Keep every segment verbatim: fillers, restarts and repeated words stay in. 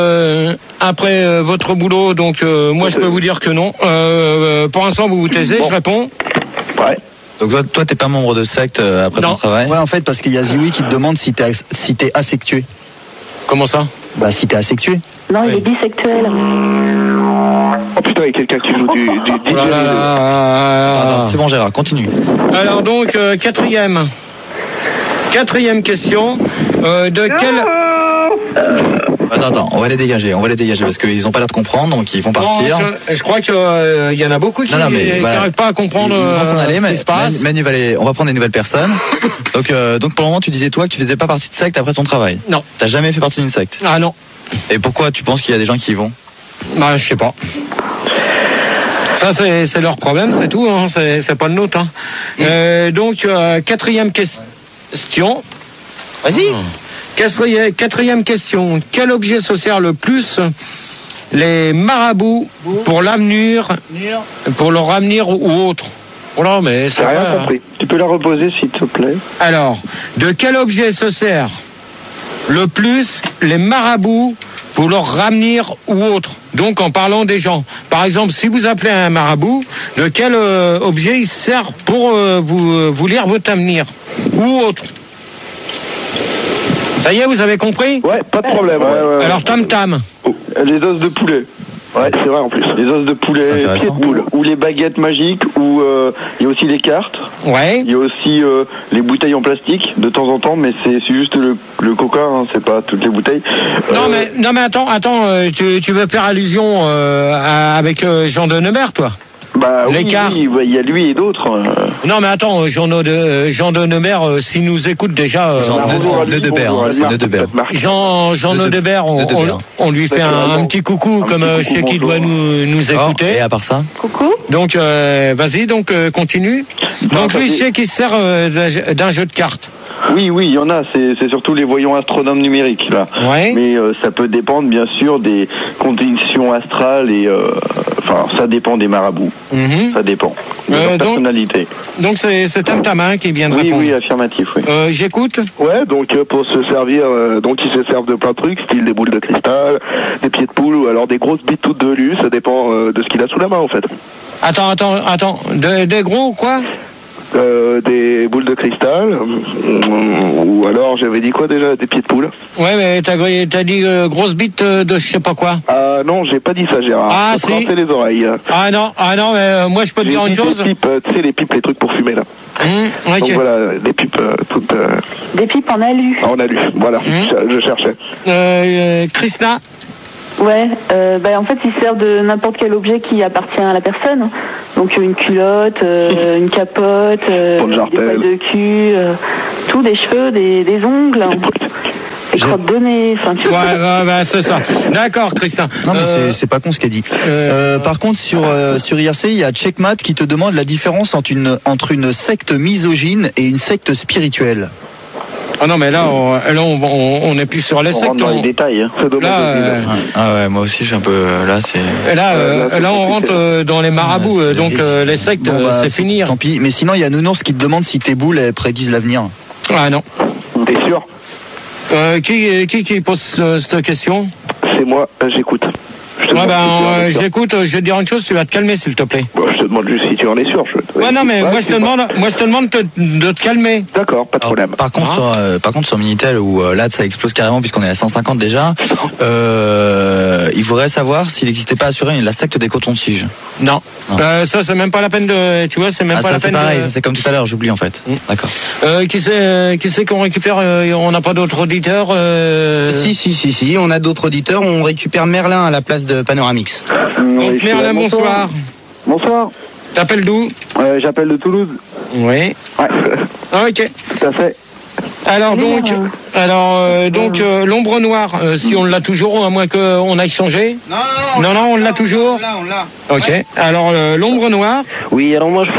Euh, après euh, votre boulot, donc euh, moi je peux vous dire que non. Euh, pour l'instant, vous vous taisez, bon. Je réponds. Ouais. Donc toi, toi t'es pas membre de secte euh, après non. ton travail? Ouais, en fait, parce qu'il y a Ziwi qui te demande si t'es si t'es asexué. Comment ça? Bah si t'es asexué. Non, il est bisexuel. Oh putain, il y a quelqu'un qui joue du, du D J. Oh là là là. Attends, attends, c'est bon Gérard, continue. Alors donc, euh, quatrième. Quatrième question. Euh, de quel... Attends, attends, on va les dégager, on va les dégager parce qu'ils ont pas l'air de comprendre, donc ils vont partir. Non, je, je crois qu'il euh, y en a beaucoup qui n'arrivent voilà. pas à comprendre ils vont s'en aller, euh, ce qui se passe. Manu va aller, on va prendre des nouvelles personnes. Donc, euh, donc pour le moment, tu disais toi que tu faisais pas partie de secte après ton travail. Non. T'as jamais fait partie d'une secte? Ah non. Et pourquoi tu penses qu'il y a des gens qui y vont? Bah, je sais pas. Ça, c'est, c'est leur problème, c'est tout, hein. c'est, c'est pas le nôtre. Hein. Mmh. Euh, donc, euh, quatrième question. Vas-y. Mmh. Quatrième, quatrième question. Quel objet se sert le plus les marabouts pour l'avenir, pour leur avenir ou autre? Oh là, mais c'est rien vrai, compris. Hein. Tu peux la reposer, s'il te plaît. Alors, de quel objet se sert le plus les marabouts pour leur ramener ou autre? Donc en parlant des gens. Par exemple, si vous appelez un marabout, de quel euh, objet il sert pour euh, vous, euh, vous lire votre avenir ou autre? Ça y est, vous avez compris? Ouais, pas de problème. Ouais, ouais, ouais. Alors tam tam. Oh, les os de poulet. Ouais, c'est vrai en plus. Les os de poulet, pieds de poule, ou les baguettes magiques, ou il euh, y a aussi les cartes. Ouais. Il y a aussi euh, les bouteilles en plastique de temps en temps, mais c'est, c'est juste le, le coca, hein, c'est pas toutes les bouteilles. Non euh... mais non mais attends, attends, euh, tu, tu veux faire allusion euh, à, avec euh, Jean de Neuberg, toi? Bah les oui, cartes. Oui, il y a lui et d'autres. Euh... Non mais attends, Jean de Jean de Neuberg, euh, s'il nous écoute déjà. Euh, Jean de Neuberg, c'est Neuberg. Jean Jean de Neuberg, on, on, on lui fait un, un petit coucou, un comme petit coucou, je sais qu'il doit nous nous écouter. Oh, et à part ça. Coucou. Donc euh, vas-y, donc euh, continue. Non, donc lui, je sais qu'il se sert euh, d'un jeu de cartes. Oui, oui, il y en a. C'est, c'est surtout les voyants astronomes numériques là. Ouais. Mais euh, ça peut dépendre bien sûr des conditions astrales et euh, enfin ça dépend des marabouts. Mm-hmm. Ça dépend de euh, leur personnalité. Donc, donc c'est c'est Tam Tam hein, qui vient de oui, répondre. Oui, affirmatif. Oui. Euh, j'écoute. Ouais, donc euh, pour se servir, euh, donc ils se servent de plein de trucs, style des boules de cristal, des pieds de poule ou alors des grosses bites toutes de lu. Ça dépend euh, de ce qu'il a sous la main en fait. Attends, attends, attends. De, des gros quoi? Euh, des boules de cristal, euh, ou alors j'avais dit quoi déjà, des pieds de poule. Ouais, mais t'as, t'as dit euh, grosse bite euh, de je sais pas quoi. Ah euh, non, j'ai pas dit ça, Gérard. Ah faut si. les oreilles. Ah non, ah non, mais euh, moi je peux te dire une chose. Des pipes, euh, tu sais les pipes, les trucs pour fumer là. Mmh, okay. Donc voilà, des pipes euh, toutes. Euh... Des pipes en alu. En alu, voilà. Mmh. Je, je cherchais. Euh, euh, Krishna. Ouais, euh, bah en fait ils servent de n'importe quel objet qui appartient à la personne. Donc une culotte, euh, une capote, euh, des poils de cul, euh, tout, des cheveux, des, des ongles, des crottes de nez, enfin tu vois. Ouais, ouais, ouais, c'est ça. D'accord, Christian. Non mais euh... c'est, c'est pas con ce qu'elle dit. Euh... Euh, par contre sur euh, sur I R C, il y a Checkmat qui te demande la différence entre une entre une secte misogyne et une secte spirituelle. Ah non mais là on, là on, on, on est plus sur les sectes. On rentre dans les détails. Hein. Là, euh... ah ouais, moi aussi j'ai un peu là c'est. Et là, euh, là, là on rentre euh, dans les marabouts, ouais, donc euh, les sectes bon, bah, c'est fini. Tant pis. Mais sinon il y a Nounours qui te demande si tes boules elles prédisent l'avenir. Ah non. T'es sûr? euh, qui, qui qui pose euh, cette question? C'est moi. J'écoute. Je ouais ben euh, j'écoute, je vais te dire une chose, tu vas te calmer s'il te plaît. Bon, je te demande juste si tu en es sûr. Je... Ouais non mais ouais, moi je te demande, moi je te demande de, de te calmer. D'accord, pas de Alors, problème. Par contre ah. sur, euh, par contre sur Minitel où euh, là ça explose carrément puisqu'on est à cent cinquante déjà. Euh, il faudrait savoir s'il n'existait pas assuré la secte des cotons-tiges. Non. non. Euh, ça c'est même pas la peine de, tu vois, c'est même ah, pas ça, la peine. C'est pareil, de... ça, c'est comme tout à l'heure, j'oublie en fait. Mmh. D'accord. Euh, qui c'est, qui c'est qu'on récupère euh, on n'a pas d'autres auditeurs. Euh... Si si si si, on a d'autres auditeurs. On récupère Merlin à la place de Panoramix. Donc oui, Merlin, bonsoir. Bonsoir. T'appelles d'où? euh, J'appelle de Toulouse. Oui. Ouais. Ah, ok. Tout à fait. Alors donc, alors euh, donc euh, l'ombre noire, euh, si on l'a toujours, à moins qu'on aille changer. Non non non, non on, on l'a toujours. On l'a, on l'a. Ok. Ouais. Alors euh, l'ombre noire. Oui, alors moi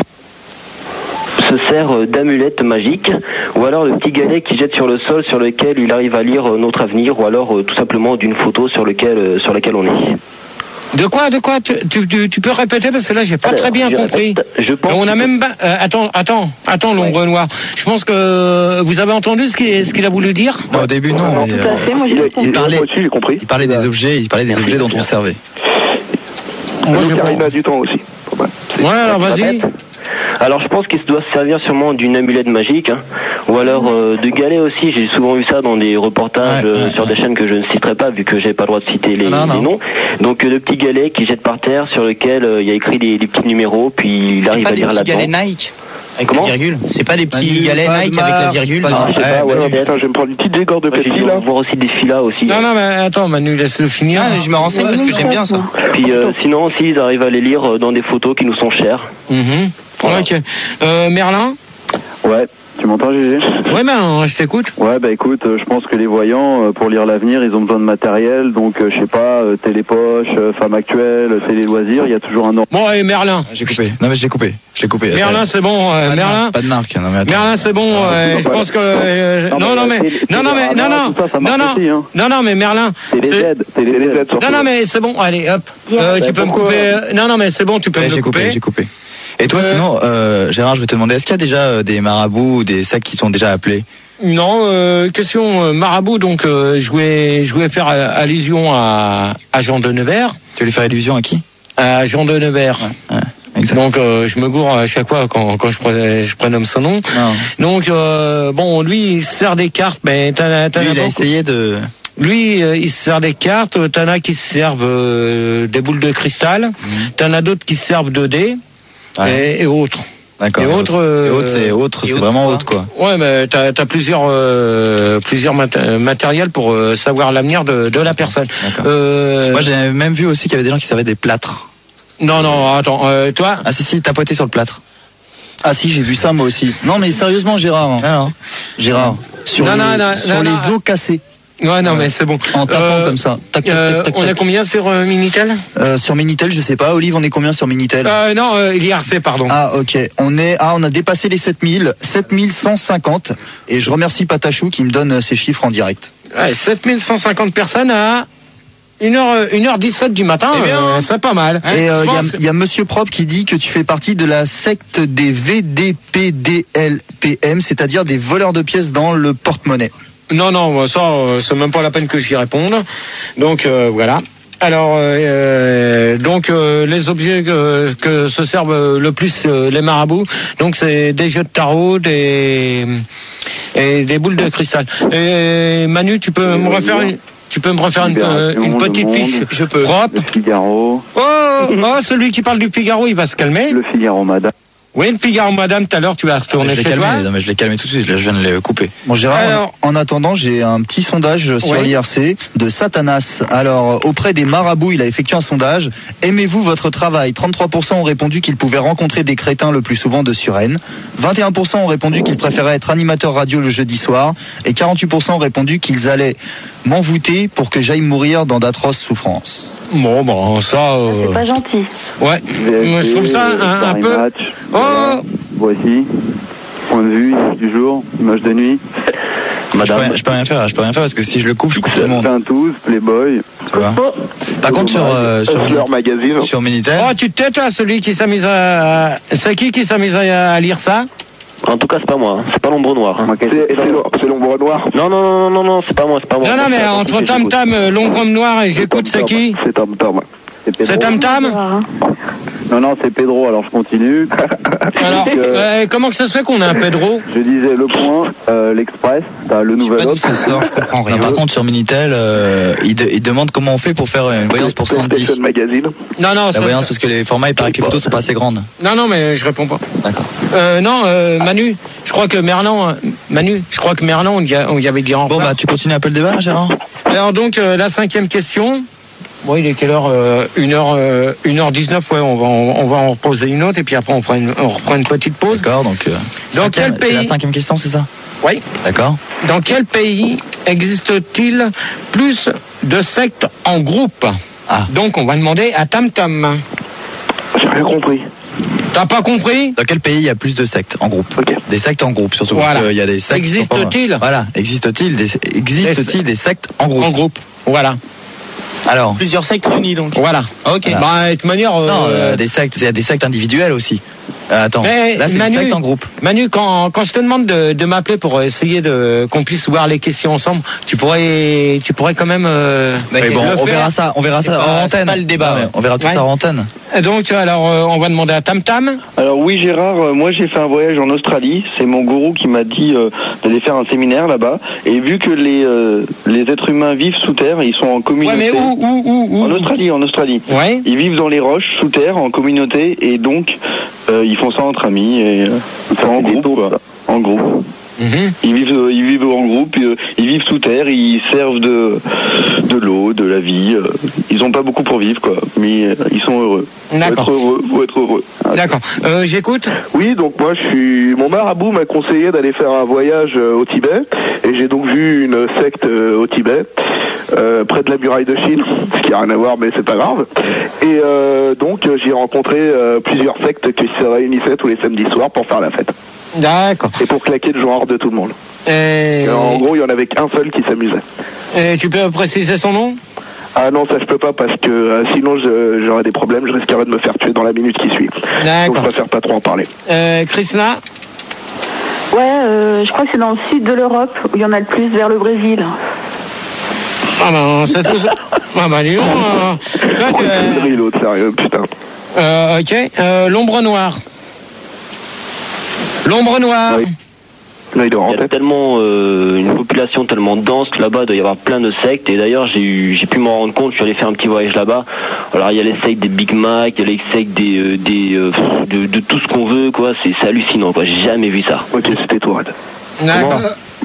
je se sert d'amulettes magiques ou alors le petit galet qui jette sur le sol sur lequel il arrive à lire notre avenir ou alors euh, tout simplement d'une photo sur lequel euh, sur laquelle on est. De quoi, de quoi tu, tu, tu, tu peux répéter parce que là j'ai pas Alors, très bien je compris. répète, je pense On a que- même pas. Euh, attends, attends, attends, l'ombre Ouais. noire. Je pense que vous avez entendu ce qu'il ce qu'il a voulu dire. Non, au début, non. Non, mais, tout à euh, fait, moi j'ai Il, pas il, compris. il parlait- parlait j'ai compris. il parlait des objets, il parlait des objets dont on se servait. Moi, je L'ocarina du temps aussi. Pas mal. C'est- Ouais, alors vas-y. Alors je pense qu'il se doit se servir sûrement d'une amulette magique, hein, ou alors euh, de galets aussi. J'ai souvent vu ça dans des reportages Ouais, euh, ouais, sur des chaînes que je ne citerai pas vu que j'ai pas le droit de citer les, Non, non. les noms. Donc euh, de petits galets qui jettent par terre sur lesquels euh, il y a écrit des, des petits numéros, puis il C'est arrive pas à des lire petits galets là-dedans. Nike avec Comment la virgule. C'est pas des petits Manu, galets pas de Nike avec la marque, virgule. pas de- Ah, je sais Ah pas, ouais, ouais, putain, je vais me prendre une petite dégorde de Moi, j'ai Pepsi dû là. voir aussi des filas aussi. Non, non, mais attends, Manu, laisse-le finir. Ah, je me renseigne parce que j'aime bien ça. Puis euh, sinon aussi ils arrivent à les lire euh, dans des photos qui nous sont chères. Mhm. Voilà. Ok. Euh, Merlin. Ouais, tu m'entends, Gégé? Ouais, ben, je t'écoute. Ouais, bah écoute, euh, je pense que les voyants, euh, pour lire l'avenir, ils ont besoin de matériel, donc euh, je sais pas, euh, télépoche, euh, femme actuelle, euh, télé loisirs, il y a toujours un ordre. Bon, allez, Merlin. J'ai coupé. Non, mais je l'ai coupé. Je l'ai coupé. Merlin, c'est bon. euh, Pas de Merlin. marque, Pas de marque. Non, mais attends. Merlin, c'est bon. euh, je pense que euh, Non, non, mais non, la mais télé- non, non, mais télé- non, non, tout ça, ça non, marche non, aussi, hein. non, non, mais Merlin. Télé c'est- Z, télé Z surtout. Non, non, mais c'est bon. Allez, hop. Euh, tu peux me pourquoi couper. euh, Non, non, mais c'est bon. Tu peux Ouais, me le j'ai coupé, couper. j'ai coupé. Et toi, Euh, sinon, euh, Gérard, je vais te demander, est-ce qu'il y a déjà euh, des marabouts ou des sectes qui sont déjà appelés? Non, euh, question euh, marabout. Donc, euh, je voulais, je voulais faire euh, allusion à, à Jean de Nevers, Tu veux lui faire illusion à qui? à Jean de Nevers. Ouais, exact. Donc, euh, je me gourre à chaque fois quand, quand je, pré- je prénomme son nom. Non. Donc, euh, bon, lui, il se sert des cartes, mais t'as, t'as Lui, il a beaucoup- essayé de. Lui, euh, il se sert des cartes. T'en as qui se servent euh, des boules de cristal. T'en as d'autres qui se servent de dés Ouais. et, et autres. D'accord. Et autres, euh, Et autres, c'est autre, et c'est autres, vraiment quoi. autre, quoi. Ouais, mais t'as as plusieurs euh, plusieurs mat- matériels pour euh, savoir l'avenir de, de la personne. D'accord. Euh, Moi, j'ai même vu aussi qu'il y avait des gens qui servaient des plâtres. non, non, attends, euh, toi. Ah, si, si, tapoter sur le plâtre. Ah si, j'ai vu ça moi aussi. Non mais sérieusement Gérard, hein. Ah, non. Gérard, sur, Non, les, non, non, sur non, les non. os cassés, Ouais, non, mais c'est bon. en tapant Euh, comme ça. Tac, tac, euh, tac, tac, on tac. est combien sur euh, Minitel Euh, sur Minitel, je sais pas. Olive, on est combien sur Minitel? euh, Non, euh, l'I R C, pardon. Ah ok, on est ah on a dépassé les sept mille, sept mille cent cinquante et je remercie Patachou qui me donne ces chiffres en direct. Ouais, sept mille cent cinquante personnes à une heure, une heure dix-sept du matin. C'est bien, euh, hein. c'est pas mal. Et Je euh, il y, pense a- que- il y a Monsieur Propre qui dit que tu fais partie de la secte des V D P D L P M, c'est-à-dire des voleurs de pièces dans le porte-monnaie. Non, non, ça, euh, c'est même pas la peine que j'y réponde. Donc euh, voilà. Alors, euh, donc euh, les objets que, que se servent le plus euh, les marabouts, donc c'est des jeux de tarot, des et des boules de cristal. Et Manu, tu peux me refaire une, tu peux me refaire une, euh, une petite Le Monde, fiche Je peux. propre. Le Figaro, Oh, oh, celui qui parle du Figaro, il va se calmer. le Figaro Madame. Oui, le Figaro, madame, tout à l'heure, tu vas retourner je l'ai chez calmé, toi. non, mais je l'ai calmé tout de suite, là, je viens de le couper. Bon Gérard, Alors- en, en attendant, j'ai un petit sondage sur Ouais. l'I R C de Satanas. Alors, auprès des marabouts, il a effectué un sondage. Aimez-vous votre travail? trente-trois pour cent ont répondu qu'ils pouvaient rencontrer des crétins le plus souvent de Suresnes. vingt et un pour cent ont répondu qu'ils préféraient être animateurs radio le jeudi soir. Et quarante-huit pour cent ont répondu qu'ils allaient m'envoûter pour que j'aille mourir dans d'atroces souffrances. Bon, bon, ça, euh, C'est pas gentil. ouais. Moi, je trouve ça un, un peu. Match. Oh, Voici. Point de vue du jour, image de nuit. Je peux, rien, je peux rien faire, je peux rien faire parce que si je le coupe, je coupe tout le monde. Vingt-douze, Playboy. Tu vois. Par contre, sur, euh, sur, Leur magazine. sur Minitel, oh, tu te tais, toi, celui qui s'amuse à. C'est qui qui s'amuse à, à lire ça? En tout cas, c'est pas moi. hein. C'est pas l'ombre noire. hein. C'est c'est l'om- c'est l'ombre noire. Non, non, non, non, non, c'est pas moi, c'est pas moi. Non, non, mais C'est pas entre moi, Tam Tam, euh, l'ombre noire et j'écoute, c'est qui? C'est Tom Tom. C'est Tam Tam? Hein. Non, non, c'est Pedro, alors je continue. Alors, Donc, euh, euh, comment que ça se fait qu'on a un Pedro? Je disais Le Point, euh, l'Express, t'as le Je sais Nouvel pas d'où Obs. ça sort, je comprends rien. non, par contre, sur Minitel, euh, il, de- il demande comment on fait pour faire une voyance pour soixante-dix. PlayStation Magazine. Non, non, La ça- voyance, parce que les formats, il paraît que les photos sont pas assez grandes. non, non, mais je réponds pas. D'accord. Euh, non, euh, Manu, je crois que Merlan, euh, Manu, je crois que Merlan, on y, a- on y avait dit en Bon, retard. bah, tu continues un peu le débat, là, Gérard? Alors donc euh, la cinquième question. Bon, il est quelle heure euh, une heure, euh, une heure dix-neuf. Ouais, on va, on, on va en reposer une autre et puis après on prend une, on reprend une petite pause. D'accord, donc. Euh, Dans cinquième- quel pays- C'est la cinquième question, c'est ça? Oui. D'accord. Dans quel pays existe-t-il plus de sectes en groupe? Ah. Donc on va demander à Tam Tam. J'ai rien compris. T'as pas compris? Dans quel pays il y a plus de sectes en groupe? Ok. Des sectes en groupe, surtout. Voilà. Parce qu'il y a des sectes. qui sont pas- Existe-t-il Voilà. Existe-t-il des, existe-t-il des sectes en groupe? En groupe. Voilà. Alors, Plusieurs sectes réunis donc. Voilà. Ok. Voilà. Bah, de toute manière. euh, non, euh, des sectes, il y a des sectes individuelles aussi. Euh, attends, Mais là c'est Manu- une secte en groupe. Manu, quand, quand je te demande de, de m'appeler pour essayer de qu'on puisse voir les questions ensemble, tu pourrais, tu pourrais quand même. Euh, Mais bon, le on faire. verra ça, on verra C'est ça pas- en c'est antenne. pas le débat, Ouais, ouais. On verra tout Ouais. ça en antenne. Donc, alors, euh, on va demander à Tam Tam. Alors oui Gérard, euh, moi j'ai fait un voyage en Australie, c'est mon gourou qui m'a dit euh, d'aller faire un séminaire là-bas, et vu que les euh, les êtres humains vivent sous terre, ils sont en Ouais, communauté. mais où, où, où, où En Australie, en Australie. Ouais. Ils vivent dans les roches, sous terre, en communauté, et donc euh, ils font ça entre amis, et euh, enfin, en groupe, quoi. En groupe. Mhm. Ils vivent, euh, ils vivent en groupe, euh, ils vivent sous terre, ils servent de de l'eau, de la vie. euh, ils ont pas beaucoup pour vivre, quoi, mais euh, ils sont heureux. Faut D'accord. être heureux, faut être heureux. D'accord. Euh, J'écoute. Oui, donc moi je suis, mon marabout m'a conseillé d'aller faire un voyage euh, au Tibet, et j'ai donc vu une secte euh, au Tibet, euh, près de la muraille de Chine, ce qui a rien à voir, mais c'est pas grave. Et euh, donc euh, j'ai rencontré euh, plusieurs sectes qui se réunissaient tous les samedis soirs pour faire la fête D'accord. et pour claquer le genre de tout le monde. Et, Et en gros, il y en avait qu'un seul qui s'amusait. et tu peux préciser son nom? Ah non, ça je peux pas parce que euh, sinon je- j'aurais des problèmes, je risquerais de me faire tuer dans la minute qui suit. Donc je D'accord. préfère pas trop en parler. Euh, Krishna. Ouais, euh, je crois que c'est dans le sud de l'Europe où il y en a le plus, vers le Brésil. Ah ben, c'est tout ça. Ah ben, dis donc. euh, toi, tu, C'est une l'autre, sérieux, putain. euh, ok. Euh, L'ombre noire. L'ombre noire. Oui. Là, il doit Il y a rentrer. tellement euh, une population tellement dense que là-bas, il doit y avoir plein de sectes. Et d'ailleurs, j'ai eu, j'ai pu m'en rendre compte. Je suis allé faire un petit voyage là-bas. Alors, il y a les sectes des Big Mac, il y a les sectes des, euh, des, euh, de, de tout ce qu'on veut, quoi. C'est, c'est hallucinant, quoi. J'ai jamais vu ça. Ok, c'était toi, Red. D'accord.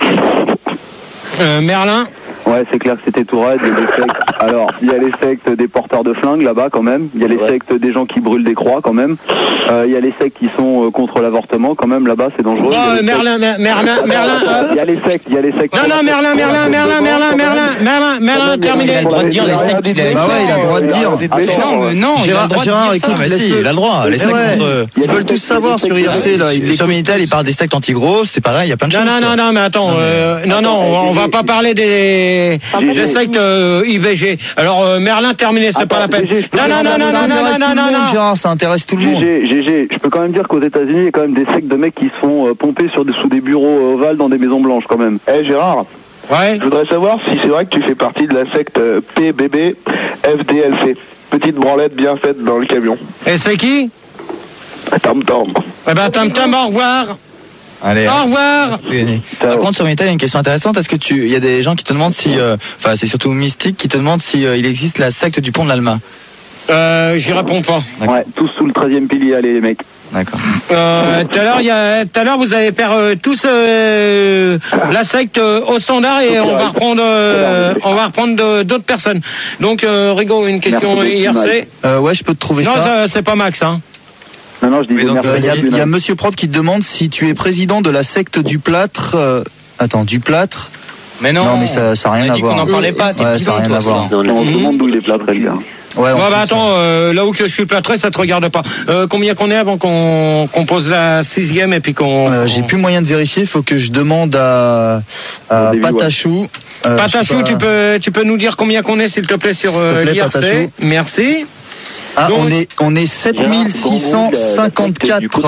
Euh, Merlin. Ouais, c'est clair que c'était tout raide. Il y a des sectes. Alors, il y a les sectes des porteurs de flingues là-bas quand même. Il y a les Ouais. sectes des gens qui brûlent des croix quand même. Euh, il y a les sectes qui sont euh, contre l'avortement quand même là-bas, c'est dangereux. Oh, Il y a euh, les sectes- Merlin, Mer- Merlin, Merlin. euh, Il y a les sectes, il y a les sectes. Non, non, Merlin, Merlin, Merlin, Merlin, Merlin, Merlin, Merlin, terminé. Il a le droit de dire les sectes qu'il a. Bah ouais, il a le droit de dire. Non, mais non, il a Gérard, le droit Gérard, de dire écoute, ça. Ah, mais si, laisse-le. il a le droit. Les Eh sectes ouais. contre. Ils veulent tous savoir sur I R C là. Ils Sur Minitel, il parle des sectes anti-grosses, c'est pareil, il y a plein de Non, choses. non, quoi. non, non, mais attends, euh, non, non, on va, on va pas parler des, des sectes euh, I V G. Alors, euh, Merlin, terminé, c'est pas la peine. G G, je peux Non, non, non, non, non, non, non, non, non. Gérard, ça intéresse tout le monde. G G, G G, je peux quand même dire qu'aux États-Unis, il y a quand même des sectes de mecs qui se font euh, pomper sur des, sous des bureaux euh, ovales dans des maisons blanches quand même. Eh Gérard, Ouais. je voudrais savoir si c'est vrai que tu fais partie de la secte euh, P B B F D L C. Petite branlette bien faite dans le camion. Et c'est qui? Tam tam. Eh ben, Tam Tam, au revoir. Allez. Au revoir. Tout gagné. Par contre, sur Minitel, il y a une question intéressante. Est-ce que tu, il y a des gens qui te demandent si, euh, enfin, c'est surtout Mystique qui te demandent si euh, il existe la secte du pont de l'Alma. Euh, j'y réponds pas. D'accord. Ouais, tous sous le treizième pilier, allez les mecs. D'accord. Euh, tout à l'heure, il y a, tout à l'heure, vous allez faire euh, tous euh, la secte euh, au standard et on va reprendre, euh, on va reprendre de- d'autres personnes. Donc, euh, Rigo, une question Merci beaucoup, I R C. Euh, ouais, je peux te trouver Non, ça. ça, c'est pas Max, hein. Non, non, je dis Oui, donc, Euh, Il y, a- merci. il y a Monsieur Prod qui te demande si tu es président de la secte du plâtre. euh, Attends, du plâtre. Mais non, Non, mais ça- ça a rien on a à dit voir. qu'on n'en parlait pas, t'es Ouais, ça a bidon, rien toi, à voir. ça. On se demande d'où il est plâtré, le gars. Ouais, en Bon, bah plus, attends, euh, là où que je suis plâtré, ça te regarde pas. Euh, combien qu'on est avant qu'on qu'on pose la sixième et puis qu'on... euh, j'ai plus moyen de vérifier. Il faut que je demande à, à David Patachou. Euh, Patachou, je sais pas- tu peux, tu peux nous dire combien qu'on est, s'il te plaît, sur S'il te euh, plaît, l'I R C. Patachou. Merci. Ah, Donc- on est on est sept mille six cent cinquante-quatre.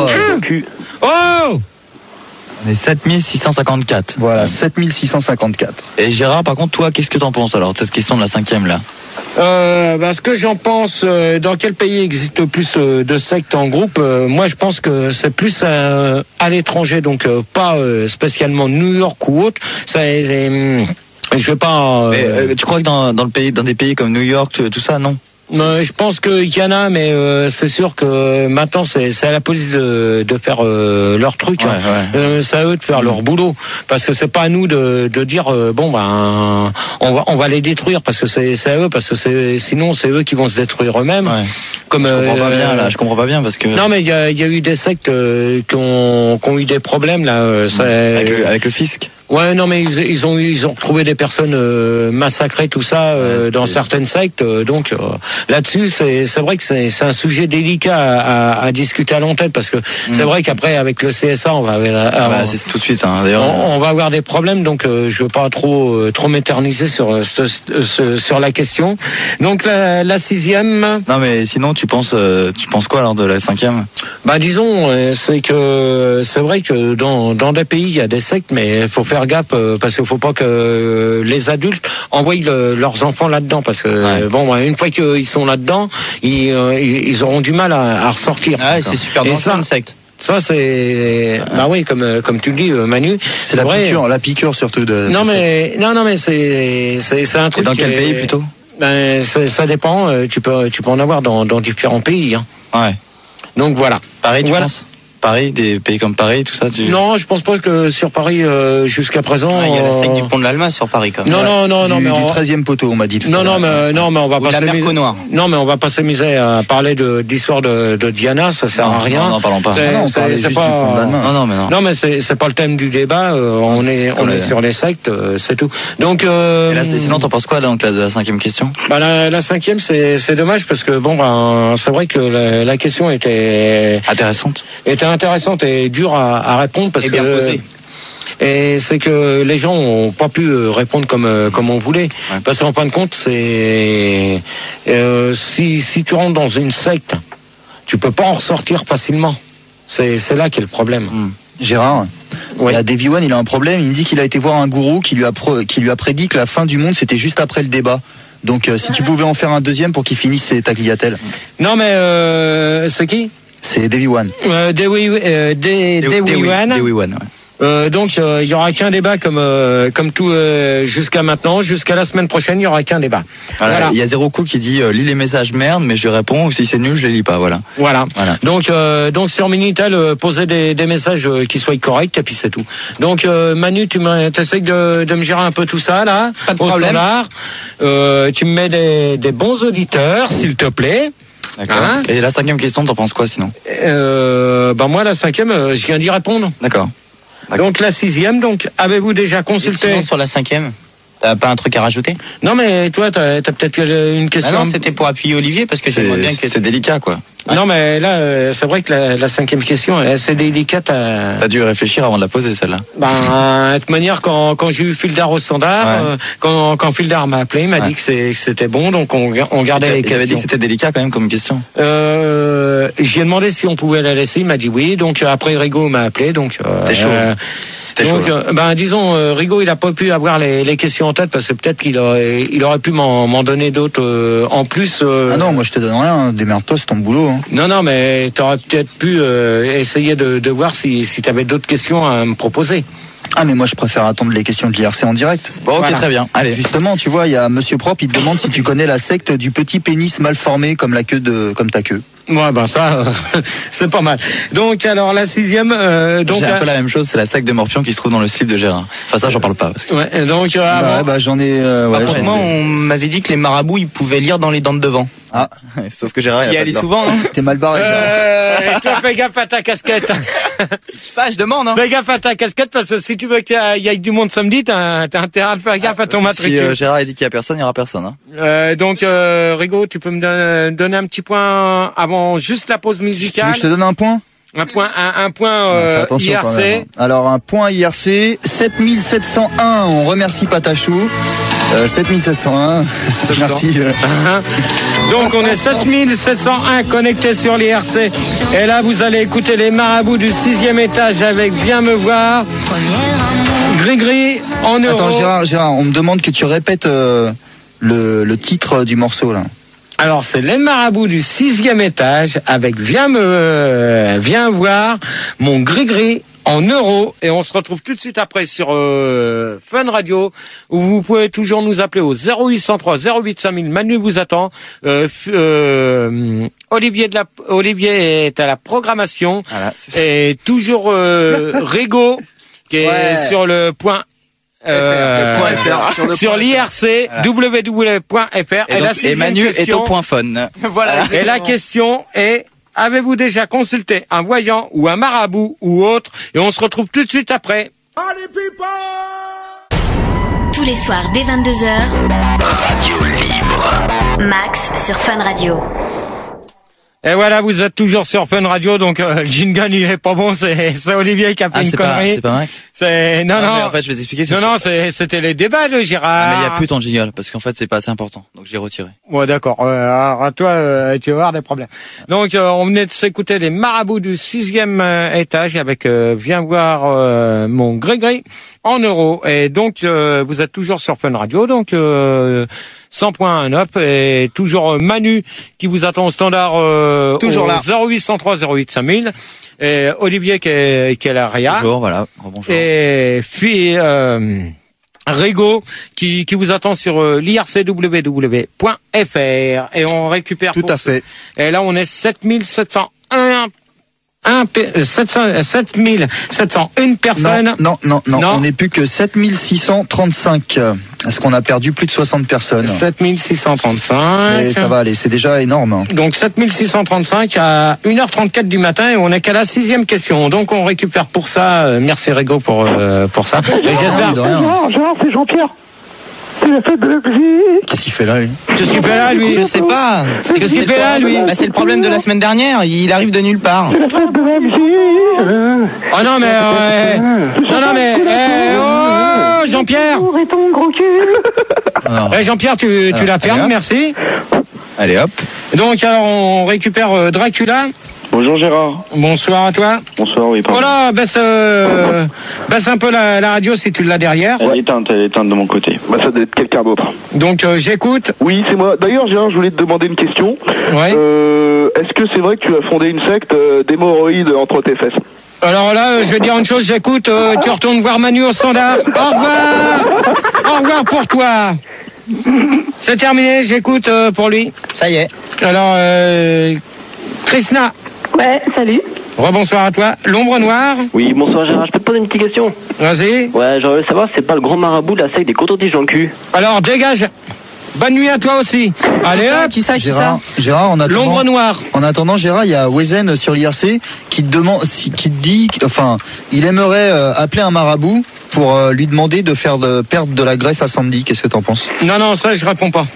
Oh On est sept mille six cent cinquante-quatre. Voilà, sept mille six cent cinquante-quatre. Et Gérard, par contre, toi, qu'est-ce que t'en penses alors de cette question de la cinquième là? Euh, bah, ce que j'en pense, euh, dans quel pays existe le plus euh, de sectes en groupe? euh, Moi, je pense que c'est plus euh, à l'étranger, donc euh, pas euh, spécialement New York ou autre. Ça, c'est, hum, je vais pas. euh, Mais, euh, tu crois que dans, dans le pays, dans des pays comme New York, tout- tout ça, non? Euh, je pense qu'il y en a, mais euh, c'est sûr que maintenant c'est c'est à la police de, de faire euh, leur truc. Ouais, hein. ouais. Euh, c'est à eux de faire leur boulot, parce que c'est pas à nous de, de dire euh, bon ben on va on va les détruire, parce que c'est c'est à eux, parce que c'est sinon c'est eux qui vont se détruire eux-mêmes. Ouais. Comme Je comprends pas euh, bien là. Je comprends pas bien parce que. Non mais il y a, il y a eu des sectes euh, qui ont qui ont eu des problèmes là. euh, ça- Avec le, avec le fisc. Ouais, non, mais ils, ils ont ils ont retrouvé des personnes euh, massacrées, tout ça, euh, ouais, dans certaines sectes. Euh, donc euh, là-dessus, c'est c'est vrai que c'est c'est un sujet délicat à, à, à discuter à long terme, parce que mmh. c'est vrai qu'après avec le C S A, on va euh, ah bah, c'est tout de suite. Hein, d'ailleurs, on, on va avoir des problèmes. Donc euh, je veux pas trop euh, trop m'éterniser sur euh, ce, ce, sur la question. Donc la, la sixième. Non, mais sinon, tu penses euh, tu penses quoi alors de la cinquième? Bah disons, euh, c'est que c'est vrai que dans dans des pays il y a des sectes, mais il faut faire gaffe euh, parce qu'il faut pas que euh, les adultes envoient le, leurs enfants là-dedans, parce que ouais. bon, une fois qu'ils sont là-dedans, ils, euh, ils auront du mal à, à ressortir. Ah ouais, c'est super dangereux une secte. Ça c'est bah oui, comme comme tu le dis, Manu, c'est la vrai. piqûre, la piqûre surtout de. Non de mais secte. non non mais c'est c'est c'est un truc. Et dans quel est... pays plutôt? Ben ça dépend. Tu peux tu peux en avoir dans dans différents pays. Hein. Ouais. Donc voilà. Paris, tu voilà. penses? Paris, des pays comme Paris, tout ça tu... Non, je pense pas que sur Paris, euh, jusqu'à présent... Il ah, y a la secte du pont de l'Alma sur Paris, quand même. Non, non, non, du, non, mais... Du on... treizième poteau, on m'a dit tout non, à l'heure. Non, mais, non, mais on va Ou pas s'amuser... Non, mais on va pas s'amuser à parler de, d'histoire de, de Diana, ça sert non, à rien. Non, non, parlons pas. C'est, non, on c'est, c'est juste pas... du pont de l'Alma. Non, non, mais non. Non, mais c'est, c'est pas le thème du débat, euh, on est, on est sur les sectes, euh, c'est tout. Donc, euh... Et là, sinon, t'en penses quoi, donc, là, de la cinquième question? Bah, la, la cinquième, c'est, c'est dommage, parce que, bon, ben, c'est vrai que la, la question était... Intéressante. Était intéressante et dure à, à répondre. Parce et bien que, posé. Et c'est que les gens ont pas pu répondre comme comme on voulait. Ouais. Parce qu'en fin de compte, c'est euh, si si tu rentres dans une secte, tu peux pas en ressortir facilement. C'est c'est là qu'est le problème. Mmh. Gérard, ouais. Il y a Davy One, il a un problème. Il me dit qu'il a été voir un gourou qui lui a pro, qui lui a prédit que la fin du monde c'était juste après le débat. Donc euh, si tu pouvais en faire un deuxième pour qu'il finisse ta clientèle. Non mais euh, c'est qui? C'est Davy One. Euh, Davy euh, One. Davy One. Ouais. Euh, donc il euh, y aura qu'un débat comme euh, comme tout euh, jusqu'à maintenant, jusqu'à la semaine prochaine, il y aura qu'un débat. Voilà. Il voilà. y a Zéro Cool qui dit euh, lis les messages merde, mais je réponds, ou si c'est nul, je les lis pas. Voilà. Voilà. voilà. Donc euh, donc sur Minitel, euh, posez des, des messages euh, qui soient corrects et puis c'est tout. Donc euh, Manu, tu essaies de, de me gérer un peu tout ça là. Pas de problème. Euh, tu me mets des, des bons auditeurs, s'il te plaît. D'accord. Hein? Et la cinquième question, t'en penses quoi sinon? euh, Bah moi la cinquième, euh, je viens d'y répondre. D'accord. Donc la sixième, donc avez-vous déjà consulté? Et sinon, sur la cinquième, t'as pas un truc à rajouter? Non mais toi t'as, t'as peut-être une question. Ah non, c'était pour appuyer Olivier parce que j'aimerais bien que c'est délicat quoi. Ouais. Non mais là euh, c'est vrai que la, la cinquième question elle est assez délicate. À... T'as dû réfléchir avant de la poser celle-là. Ben de toute manière quand quand j'ai eu Fildar au standard, ouais. euh, quand quand Fildar m'a appelé, il m'a ouais. dit que, c'est, que c'était bon, donc on on gardait les questions. Il avait dit que c'était délicat quand même comme question. Euh, j'ai demandé si on pouvait la laisser, il m'a dit oui, donc après Rigaud m'a appelé, donc. Euh, c'était chaud. Euh, C'était donc, chaud. Euh, ben disons, euh, Rigaud, il a pas pu avoir les, les questions en tête parce que peut-être qu'il aurait, il aurait pu m'en, m'en donner d'autres euh, en plus. Euh... Ah non, moi je te donne rien. Démerde-toi, c'est ton boulot. Hein. Non, non, mais t'aurais peut-être pu euh, essayer de, de voir si, si t'avais d'autres questions à me proposer. Ah mais moi je préfère attendre les questions de l'I R C en direct. Bon, ok, voilà. Très bien. Allez. Justement, tu vois, il y a Monsieur Propre, il te demande si tu connais la secte du petit pénis mal formé comme la queue de, comme ta queue. Ouais, ben ça, euh, c'est pas mal. Donc alors la sixième, euh, donc j'ai un peu la même chose, c'est la secte de Morpion qui se trouve dans le slip de Gérard. Enfin ça, j'en parle pas. Parce que... Ouais, donc euh, bah, ouais, bah j'en ai. Euh, ouais, bah, pour moi, on m'avait dit que les marabouts ils pouvaient lire dans les dents de devant. Ah, sauf que Gérard, il y allait souvent. Hein. T'es mal barré. Euh, et toi, fais gaffe à ta casquette. Je sais pas, je demande. Hein. Fais gaffe à ta casquette parce que si tu veux qu'il y ait du monde samedi, t'as, t'as intérêt à faire gaffe ah, à ton matricule. Si euh, Gérard a dit qu'il y a personne, il y aura personne. Hein. Euh, donc, euh, Rigaud, tu peux me donner, donner un petit point avant juste la pause musicale. Je te donne un point. Un point, un, un point euh, I R C. Même, hein. Alors un point I R C, sept mille sept cent un. On remercie Patachou. Euh, sept mille sept cent un. Merci. Euh. Donc on est sept mille sept cent un connectés sur l'I R C. Et là vous allez écouter les marabouts du sixième étage avec Viens me voir. Gris-gris en euros. Attends Gérard, Gérard, on me demande que tu répètes euh, le, le titre du morceau là. Alors c'est les marabouts du sixième étage avec Viens me euh, viens voir mon gris-gris en euros, et on se retrouve tout de suite après sur euh, Fun Radio, où vous pouvez toujours nous appeler au zéro huit cent trois zéro huit cinq mille. Manu vous attend. Euh, euh, Olivier de la Olivier est à la programmation, voilà, et toujours euh, Rigaud qui est ouais. sur le point. Euh, F R, F R, sur, sur l'I R C, voilà. w w w point f r. Et, et, donc, et Manu question, est au point fun. Voilà. Et la question est: avez-vous déjà consulté un voyant ou un marabout ou autre? Et on se retrouve tout de suite après. Tous les soirs dès vingt-deux heures, Radio Libre. Max sur Fun Radio. Et voilà, vous êtes toujours sur Fun Radio, donc euh, le jingle il est pas bon, c'est c'est Olivier qui a fait Ah, une c'est pas, connerie. c'est pas Max. C'est non Ah, non. mais en fait, je vais t'expliquer. c'est- Non non, c'est c'était les débats de Gérard. Ah, mais il y a plus ton jingle parce qu'en fait, c'est pas assez important, donc je l'ai retiré. Ouais, d'accord. Euh, alors, à toi, euh, tu vas avoir des problèmes. Donc, euh, on venait de s'écouter les marabouts du sixième euh, étage avec euh, Viens voir euh, mon Grégory en euros. Et donc, euh, vous êtes toujours sur Fun Radio, donc euh, cent point un up et toujours euh, Manu qui vous attend au standard euh, Toujours au là. zéro huit cent trois zéro huit cinq mille. Et Olivier qui est, qui est là, Ria. Bonjour, voilà. Bonjour. Et puis euh, Rigo qui, qui vous attend sur euh, l'I R C W W point F R et on récupère Tout pour à ce- fait. Et là on est sept mille sept cent un un pe- euh, sept cents sept mille sept cent un personnes. Non, non, non, non, Non. on n'est plus que sept mille six cent trente-cinq. Est-ce qu'on a perdu plus de soixante personnes? sept mille six cent trente-cinq. Et ça va aller, c'est déjà énorme. hein. Donc sept mille six cent trente-cinq à une heure trente-quatre du matin et on est qu'à la sixième question. Donc on récupère pour ça. euh, merci Rigo pour euh, pour ça. Et j'espère. de rien. Gérard, Gérard, c'est Jean-Pierre. C'est la fête de la musique. Qu'est-ce qu'il fait là, lui? Qu'est-ce qu'il fait là lui? Je sais pas. Qu'est-ce qu'il fait là lui? Bah, c'est le problème de la semaine dernière. Il arrive de nulle part. C'est la fête de la musique. Oh non mais euh, non non mais eh, oh Jean-Pierre. Et ton gros cul. Alors, Eh, Jean-Pierre, tu, tu Ah, l'as perdu, allez, hop. merci. allez hop. Donc, alors, on récupère euh, Dracula. Bonjour Gérard. Bonsoir à toi. Bonsoir, oui, pardon. Voilà, baisse, euh, baisse un peu la, la radio si tu l'as derrière. Elle est éteinte, elle est éteinte de mon côté. Bah, ça doit être quelqu'un d'autre. Donc, euh, j'écoute. Oui, c'est moi. D'ailleurs, Gérard, je voulais te demander une question. Ouais. Euh, est-ce que c'est vrai que tu as fondé une secte euh, d'hémorroïdes entre tes fesses? Alors là, euh, je vais dire une chose, j'écoute. euh, tu retournes voir Manu au standard. Au revoir. Au revoir pour toi. C'est terminé, j'écoute euh, pour lui. Ça y est. Alors, euh, Krishna, Ouais, salut. rebonsoir à toi. L'ombre noire, Oui, bonsoir Gérard, je peux te poser une petite question? vas-y. Ouais, j'aurais voulu savoir si c'est pas le grand marabout de la secte des coton-tiges dans le cul. Alors, dégage. Bonne nuit à toi aussi. Allez hop. Qui ça, qui Gérard, ça Gérard, en L'ombre attendant, noire. en attendant, Gérard, il y a Wezen sur l'I R C qui te demande, si- qui te dit, enfin, il aimerait euh, appeler un marabout pour euh, lui demander de faire de, perdre de la graisse à Sandy. Qu'est-ce que t'en penses? Non, non, ça, je réponds pas.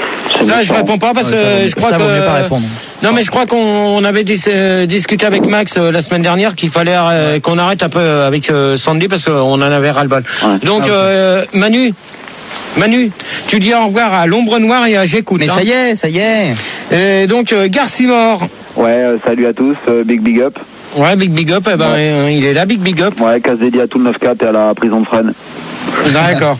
Ça, je réponds pas parce Ouais, que ça vaut- je crois ça que. vaut mieux pas répondre. Non, mais je crois qu'on on avait dis- euh, discuté avec Max euh, la semaine dernière qu'il fallait euh, qu'on arrête un peu avec euh, Sandy parce qu'on en avait ras-le-bol. Ouais. Donc, Ah, ok. euh, Manu, Manu, tu dis au revoir à l'ombre noire et à j'écoute. Mais hein. ça y est, ça y est. Et donc, euh, Garcimore. Ouais, euh, salut à tous, euh, big big up. Ouais, big big up, eh ben, euh, il est là, big big up. Ouais, casse dédié à tout le neuf quatre et à la prison de Fresnes. D'accord.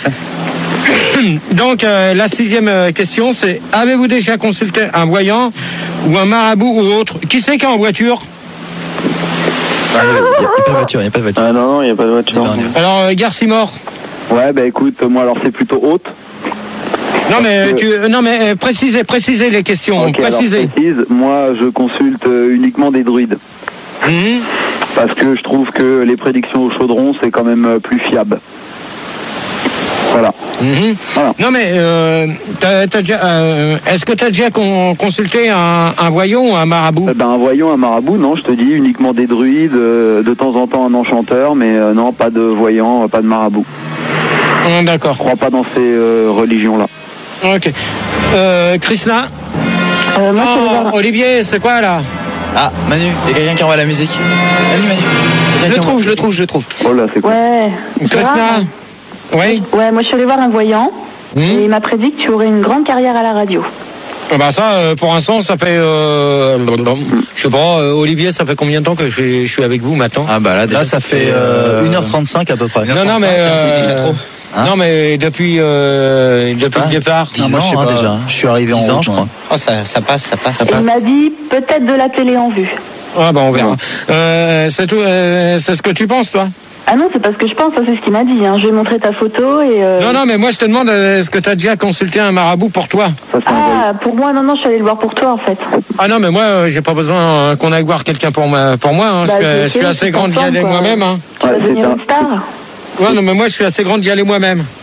Donc, euh, la sixième euh, question, c'est avez-vous déjà consulté un voyant ou un marabout ou autre? Qui c'est qui est en voiture? Il n'y a, pas de voiture, il n'y a pas de voiture. Ah non, non, il n'y a pas de voiture. Alors, euh, Garcimore. Ouais, bah écoute, moi alors c'est plutôt haute. Non mais que- tu, euh, non mais euh, précisez, précisez les questions, Ok, alors précisez. précise, moi je consulte euh, uniquement des druides. Mhm. Parce que je trouve que les prédictions au chaudron c'est quand même euh, plus fiable. Voilà. Mhm. Voilà. Non mais euh, t'as, t'as déjà, euh, est-ce que tu as déjà con- consulté un, un voyant ou un marabout? Eh ben, un voyant, un marabout, non, je te dis uniquement des druides, euh, de temps en temps un enchanteur, mais euh, non, pas de voyant, euh, pas de marabout. Hum, D'accord. Je crois pas dans ces euh, religions-là. Ok. Euh, Krishna. Euh, moi, je vais Oh, voir- Olivier, c'est quoi là? Ah, Manu, il y a quelqu'un qui envoie la musique. Manu, Manu. Je le trouve, je le trouve, je le trouve. Oh là, c'est cool. Ouais. Krishna. Gérard, Oui. Ouais, moi je suis allée voir un voyant Hum. et il m'a prédit que tu aurais une grande carrière à la radio. Ah bah ça, euh, pour l'instant, ça fait, euh, je sais pas, euh, Olivier, ça fait combien de temps que je suis, je suis avec vous maintenant? Ah bah là, déjà, Là, ça fait euh, une heure trente-cinq à peu près. Non, non, mais c'est déjà euh, trop. Hein non, mais depuis, euh, depuis Ah, le départ. dix Ah, moi, je sais ans, hein, pas. déjà. Je suis arrivé en dix ans, route, je moi. crois. Oh, ça, ça passe, ça passe. Et il m'a dit peut-être de la télé en vue. Ah bah on verra. Euh, c'est tout, euh, c'est ce que tu penses, toi? Ah non, c'est pas ce que je pense, ça c'est ce qu'il m'a dit. Hein. Je vais montrer ta photo et... Euh... Non, non, mais moi je te demande, euh, est-ce que tu as déjà consulté un marabout pour toi? Ça, c'est un voyant. Ah, pour moi, non, non, je suis allée le voir pour toi en fait. Ah non, mais moi, euh, j'ai pas besoin euh, qu'on aille voir quelqu'un pour moi. Pour moi hein. Bah, je, suis, je je suis sais, assez tu grande d'y t'entends, aller quoi. moi-même. Hein. Tu vas Ouais, c'est devenir un- une star. Ouais, non, mais moi je suis assez grande d'y aller moi-même.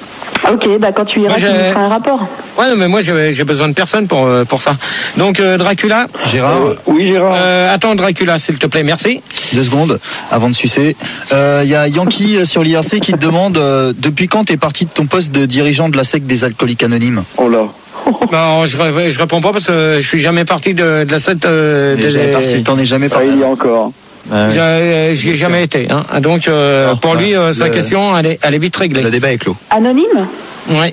Ok, bah quand tu iras, Moi, tu j'ai- nous feras un rapport. Ouais, non, mais moi j'ai j'ai besoin de personne pour euh, pour ça. Donc euh, Dracula. Gérard, Oui, Gérard. Euh, attends Dracula, s'il te plaît, merci. deux secondes avant de sucer. Il y a Yankee euh, sur l'I R C qui te demande euh, depuis quand t'es parti de ton poste de dirigeant de la secte des alcooliques anonymes. Oh là. Non, je, ré- je réponds pas parce que je suis jamais parti de, de la secte. Euh, Et des- jamais parti, t'en es jamais Ah, parti. il y a encore. Ouais, J'ai- euh, J'y ai jamais été. Hein. Donc euh, Non, pour lui, euh, sa le- question, elle est, elle est vite réglée. le débat est clos. Anonyme? Ouais.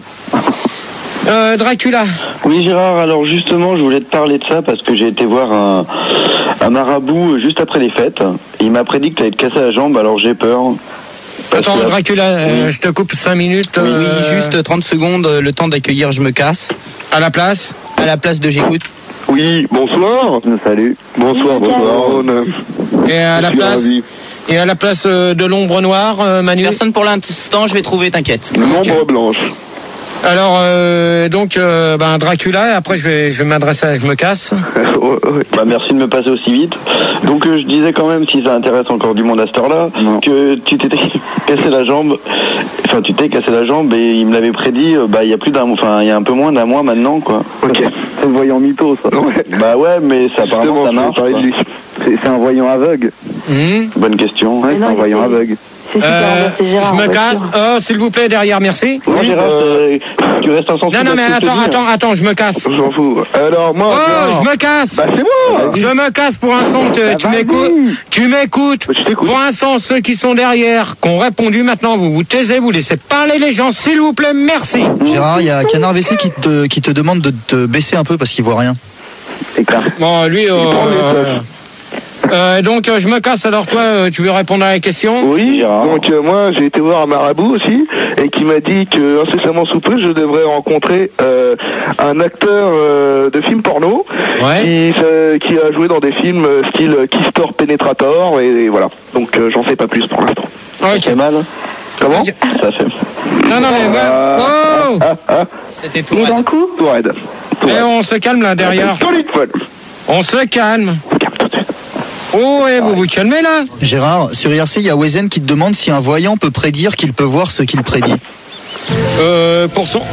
Euh, Dracula. Oui Gérard, alors justement je voulais te parler de ça parce que j'ai été voir un, un marabout juste après les fêtes. Il m'a prédit que tu allais te casser la jambe, alors j'ai peur. Parce Attends, que- Dracula, euh, je te coupe cinq minutes. Oui, euh, juste trente secondes, le temps d'accueillir Je me casse, à la place. à la place de J'écoute. Oui, bonsoir. Salut. Bonsoir, bonsoir. Et à la Je suis place. ravi. Et à la place euh, de l'ombre noire, euh, Manu. Personne pour l'instant, je vais trouver, t'inquiète. L'ombre blanche. Alors euh, donc euh, ben Dracula. Et après je vais je vais m'adresser à je me casse. Bah, merci de me passer aussi vite. Donc euh, je disais quand même, si ça intéresse encore du monde à cette heure-là, que tu t'étais cassé la jambe, enfin tu t'es cassé la jambe et il me l'avait prédit, euh, bah il y a plus d'un, enfin il y a un peu moins d'un mois maintenant quoi. Ok. C'est le voyant mytho ça. Ouais. Bah ouais, mais ça apparemment ça marche. Parler de lui. C'est c'est un voyant aveugle. Hum. Bonne question. Ouais, Mais c'est non, un il voyant était- aveugle. C'est super, Euh, c'est Gérard. je me en casse. voiture. Oh, s'il vous plaît, derrière, merci. Non Gérard, euh, tu restes insensible. Non, non, à mais ce que je te attends, dis, hein. attends, attends, je me casse. On s'en fout. Alors moi. Oh, Gérard. je me casse. Bah c'est moi. Je me casse pour un son, tu, tu m'écoutes. Tu m'écoutes. Bah, je t'écoute. Pour un son, ceux qui sont derrière, qui ont répondu maintenant, vous vous taisez, vous laissez parler les gens, s'il vous plaît, merci. Gérard, il y a Canard V C qui te, qui te demande de te baisser un peu parce qu'il voit rien. Bon, lui, euh, euh, donc euh, je me casse. Alors toi, euh, tu veux répondre à la question? Oui, donc euh, moi j'ai été voir un marabout aussi et qui m'a dit que incessamment sous peu je devrais rencontrer euh, un acteur euh, de film porno Ouais. qui, euh, qui a joué dans des films euh, style Kiss Store Penetrator et, et voilà. Donc euh, j'en sais pas plus pour l'instant. Ok. Ça fait mal. Comment Ok. Ça fait. Non, non, mais moi. Oh. Ah, ah, C'était tout. Et d'un coup, tout raide. Tout Eh, raide. on se calme là derrière. Solide folle. On se calme. Oh, et vous vous calmez là? Gérard, sur I R C, il y a Wezen qui te demande si un voyant peut prédire qu'il peut voir ce qu'il prédit. Euh, pour son.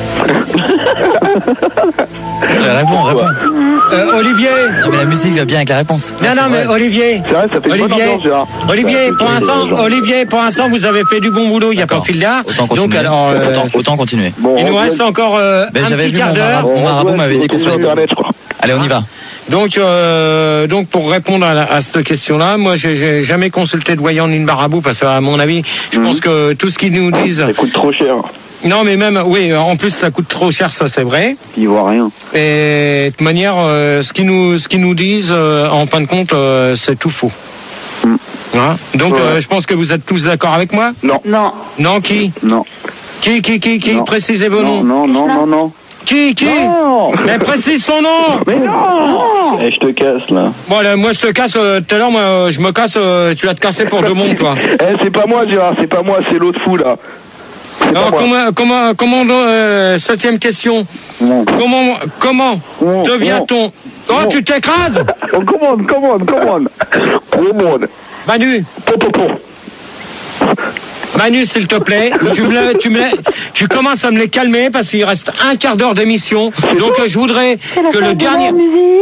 Réponds, réponds. Euh, Olivier. Non, mais la musique va bien avec la réponse. Non, non, mais Olivier. C'est vrai, ça fait une bonne Olivier, ambiance, Gérard. Olivier, Ça pour fait l'instant, plaisir, Olivier, pour l'instant, vous avez fait du bon boulot. Il n'y a pas D'accord. fil d'art. Autant continuer. Donc alors, euh, autant, autant continuer. Bon, il nous Roswell- reste encore euh, Ben, un j'avais petit vu quart mon d'heure. marabout. Mon marabout m'avait dit qu'on Roswell, ferait. Internet, je crois. Allez, on y va. Donc, euh, donc pour répondre à, la- à cette question-là, moi, j'ai- j'ai jamais consulté de voyant ni de marabout parce qu'à mon avis, je Mhm. pense que tout ce qu'ils nous disent. Ça coûte trop cher. Non, mais même, oui, en plus, ça coûte trop cher, ça, c'est vrai. Il voit rien. Et de toute manière, euh, ce qu'ils nous, ce qu'ils nous disent, euh, en fin de compte, euh, c'est tout faux. Mm. Hein Donc, Ouais. euh, je pense que vous êtes tous d'accord avec moi. Non. non. Non, qui Non. Qui, qui, qui, qui Non. Précisez vos Non, noms. non, non, non, non. Qui, qui Non. Mais précise ton nom. Mais non. Eh, je te casse là. Bon, là, moi, je te casse. euh, Tout à l'heure, moi, euh, je me casse. euh, tu vas te casser pour deux mondes, toi. Eh, c'est pas moi, Gérard, c'est pas moi, c'est l'autre fou là. C'est pas Alors, moi. comment, comment, comment, euh, septième question. Non. Comment, comment Non, devient-on Oh, non. tu t'écrases, Oh, commande, commande, commande. Commande. Manu. Po, po, po. Manu, s'il te plaît, tu me, le- tu me, le- tu commences à me les calmer parce qu'il reste un quart d'heure d'émission. Donc, euh, je voudrais que le dernier.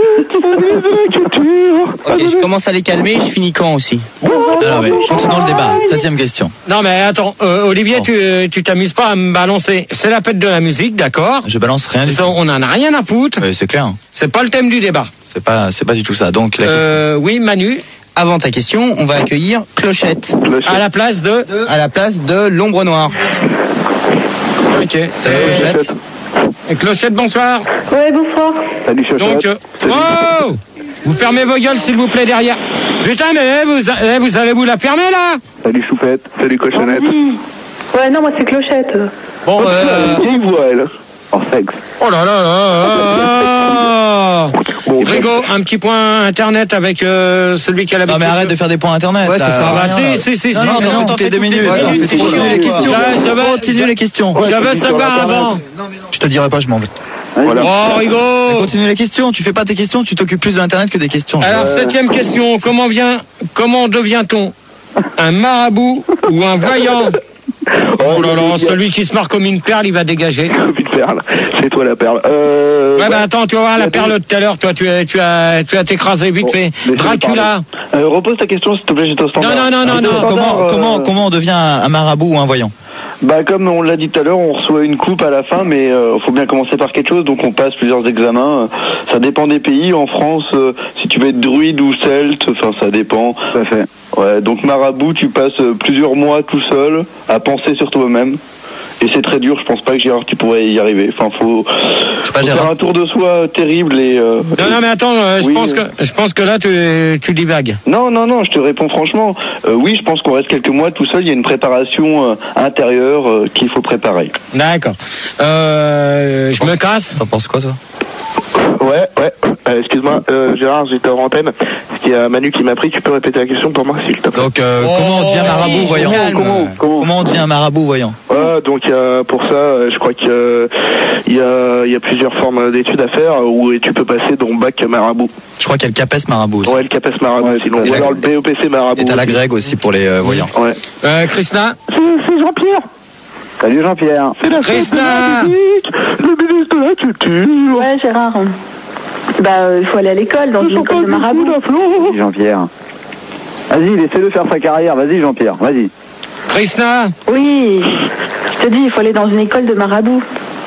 Ok, je commence à les calmer, je finis quand aussi? Non, non, mais continuons le débat. Septième question. Non, mais attends, euh, Olivier, Bon. tu, tu t'amuses pas à me balancer. C'est la fête de la musique, d'accord. Je balance rien du Ça, tout. on en a rien à foutre. Ouais, c'est clair. C'est pas le thème du débat. C'est pas, c'est pas du tout ça. Donc, la Euh, oui, Manu, Avant ta question, on va accueillir Clochette, à la place de. à la place de l'ombre noire. Ok. Ça va, Et- Clochette Et Clochette, bonsoir. Ouais, bonsoir. Salut, Chochette. Donc, euh, Salut. oh, vous fermez vos gueules, s'il vous plaît, derrière. Putain, mais eh, vous, eh, vous allez vous la fermer, là. Salut, Choupette. Salut, Cochonnette. Vas-y. Ouais, non, moi c'est Clochette. Bon, euh, Vieille voix, elle. En sexe. oh là là là là. Bon, Rigo, un petit point internet avec euh, celui qui a l'habitude. Non, mais arrête de faire des points internet. Ouais, là. ça sert à Ah bah rien, si, là. si, si, Non, si. non, mais non, toutes les deux minutes. Ouais, Alors, non, fais c'est continuer chiant, les quoi. questions. Je- je vais- Continue les questions. Ouais, Je veux c'est sur savoir Internet. avant. Je te dirai pas, je m'en vais. Voilà. Oh, Rigo. Continue les questions. Tu fais pas tes questions. Tu t'occupes plus de l'internet que des questions. Alors, septième question. Comment vient, comment devient-on un marabout ou un voyant Oh là là, celui qui se marre comme une perle, il va dégager. Comme une perle, c'est toi la perle. Euh, ouais, bah attends, tu vas voir la perle de tout à l'heure, toi, tu, tu as, tu as t'écrasé vite fait. Dracula. Euh, repose ta question, s'il te plaît, j'étais au standard. Non, non, non, non, non. Comment, euh... comment, comment on devient un marabout ou un voyant? Bah comme on l'a dit tout à l'heure, on reçoit une coupe à la fin, mais il euh, faut bien commencer par quelque chose, donc on passe plusieurs examens. Ça dépend des pays. En France, euh, si tu veux être druide ou celte, enfin ça dépend. Tout à fait. Ouais, donc marabout, tu passes plusieurs mois tout seul à penser sur toi-même. Et c'est très dur, je pense pas que Gérard tu pourrais y arriver. Enfin, faut, faut pas, faire un tour de soi terrible et. Euh, non, non, mais attends, euh, je oui, pense que je pense que là tu tu divagues. Non, non, non, je te réponds franchement. Euh, oui, je pense qu'on reste quelques mois tout seul. Il y a une préparation euh, intérieure euh, qu'il faut préparer. D'accord. Euh, je me casse. T'en penses quoi, toi? Ouais, ouais. Euh, excuse-moi, euh, Gérard, j'étais en antenne. Il y a Manu qui m'a pris. Tu peux répéter la question pour moi, s'il te plaît. Donc, euh, oh, comment on devient marabout voyant? Comment, comment, comment on devient marabout voyant? Ouais, donc euh, pour ça, je crois qu'il euh, y a il y a plusieurs formes d'études à faire où tu peux passer dans bac marabout. Je crois qu'il y a le CAPES marabout. Ouais, le CAPES marabout. Ouais, sinon, ou alors le B E P C marabout. Et t'as la Greg aussi pour les euh, voyants. Ouais. Euh, Krishna. C'est Jean-Pierre. Salut Jean-Pierre. C'est la Krishna. Le ministre de la Culture. Ouais, Gérard. Bah, il euh, faut aller à l'école, dans une école de marabout. Vas-y, Jean-Pierre. Vas-y, laissez-le faire sa carrière. Vas-y, Jean-Pierre, vas-y. Krishna. Oui, je te dis, il faut aller dans une école de marabout.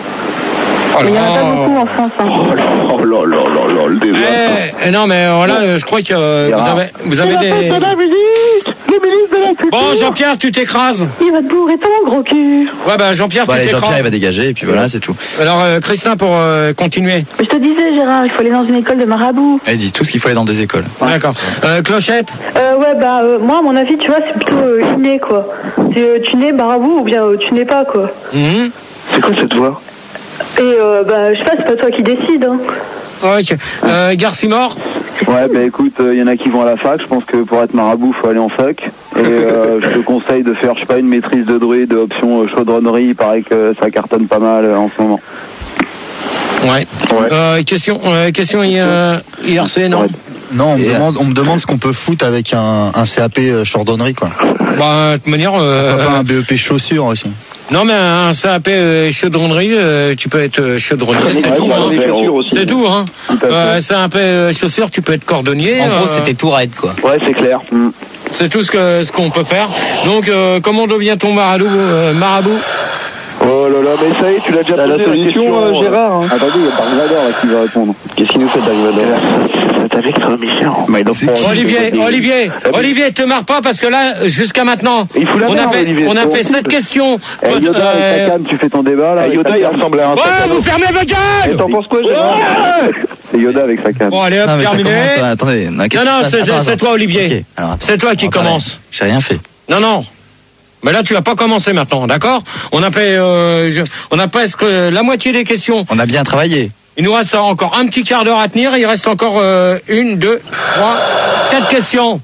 Oh mais il n'y en a pas beaucoup en France. Hein. Oh là là là là là, le débat. Eh, non, mais voilà, je crois que euh, vous avez, vous avez des... La musique, le ministre de la Culture. Bon, Jean-Pierre, tu t'écrases. Il va te bourrer ton gros cul. Ouais, bah Jean-Pierre, bah, tu t'écrases. Jean-Pierre, il va dégager, et puis voilà, c'est tout. Alors, euh, Krishna, pour euh, continuer. Je te disais, Gérard, il faut aller dans une école de marabout. Il dit tout ce qu'il faut aller dans des écoles. Ouais. D'accord. Euh, Clochette. Euh, ouais, bah, euh, moi, à mon avis, tu vois, c'est plutôt euh, inné, quoi. C'est, euh, tu nais marabout ou bien euh, tu n'es pas, quoi. Mmh. C'est quoi cette voix? Et euh, bah, je sais pas, c'est pas toi qui décide. Hein. Ok. Euh, Garcimore. Ouais, bah écoute, il euh, y en a qui vont à la fac. Je pense que pour être marabout, faut aller en fac. Et euh, je te conseille de faire, je sais pas, une maîtrise de druide, option euh, chaudronnerie. Il paraît que ça cartonne pas mal euh, en ce moment. Ouais. ouais. Euh, question, euh, question I R C, non? Non, on me, demande, on me demande ce qu'on peut foutre avec un, un C A P chaudronnerie, quoi. Bah, de toute manière. Euh, pas un B E P chaussures aussi. Non, mais un C A P euh, chaudronnerie, euh, tu peux être euh, chaudronnier, c'est, ouais, tout, hein. c'est tout. Hein. Euh, C A P euh, chaussures, tu peux être cordonnier. En gros, euh, c'était tout raide, quoi. Ouais, c'est clair. Mm. C'est tout ce que ce qu'on peut faire. Donc, euh, comment devient ton marabout, euh, marabout? Oh là là, mais ça y est, tu l'as déjà posé la solution, la question, euh, Gérard. Hein. Attendez, il y a Dark Vador là qui va répondre. Qu'est-ce qu'il nous fait, Dark Vador? C'est avec toi, Michel. Olivier, Olivier, Olivier, te marre pas parce que là, jusqu'à maintenant, il fout la on, merde, a fait, Olivier, on a fait sept questions. Eh, Yoda, euh... avec ta canne, tu fais ton débat là. Eh, Yoda, il ressemble à un. Ouais, vous fermez votre gueule! Et t'en penses quoi, Gérard? C'est Yoda avec sa canne. Bon, allez, hop, non, terminé. Commence, euh, attendez, non, non, c'est, attends, c'est toi, Olivier. Okay, alors, c'est toi qui commence. J'ai rien fait. Non, non. Mais là, tu vas pas commencer maintenant, d'accord? On a fait, euh, je, on a presque la moitié des questions. On a bien travaillé. Il nous reste encore un petit quart d'heure à tenir. Il reste encore euh, une, deux, trois, quatre questions.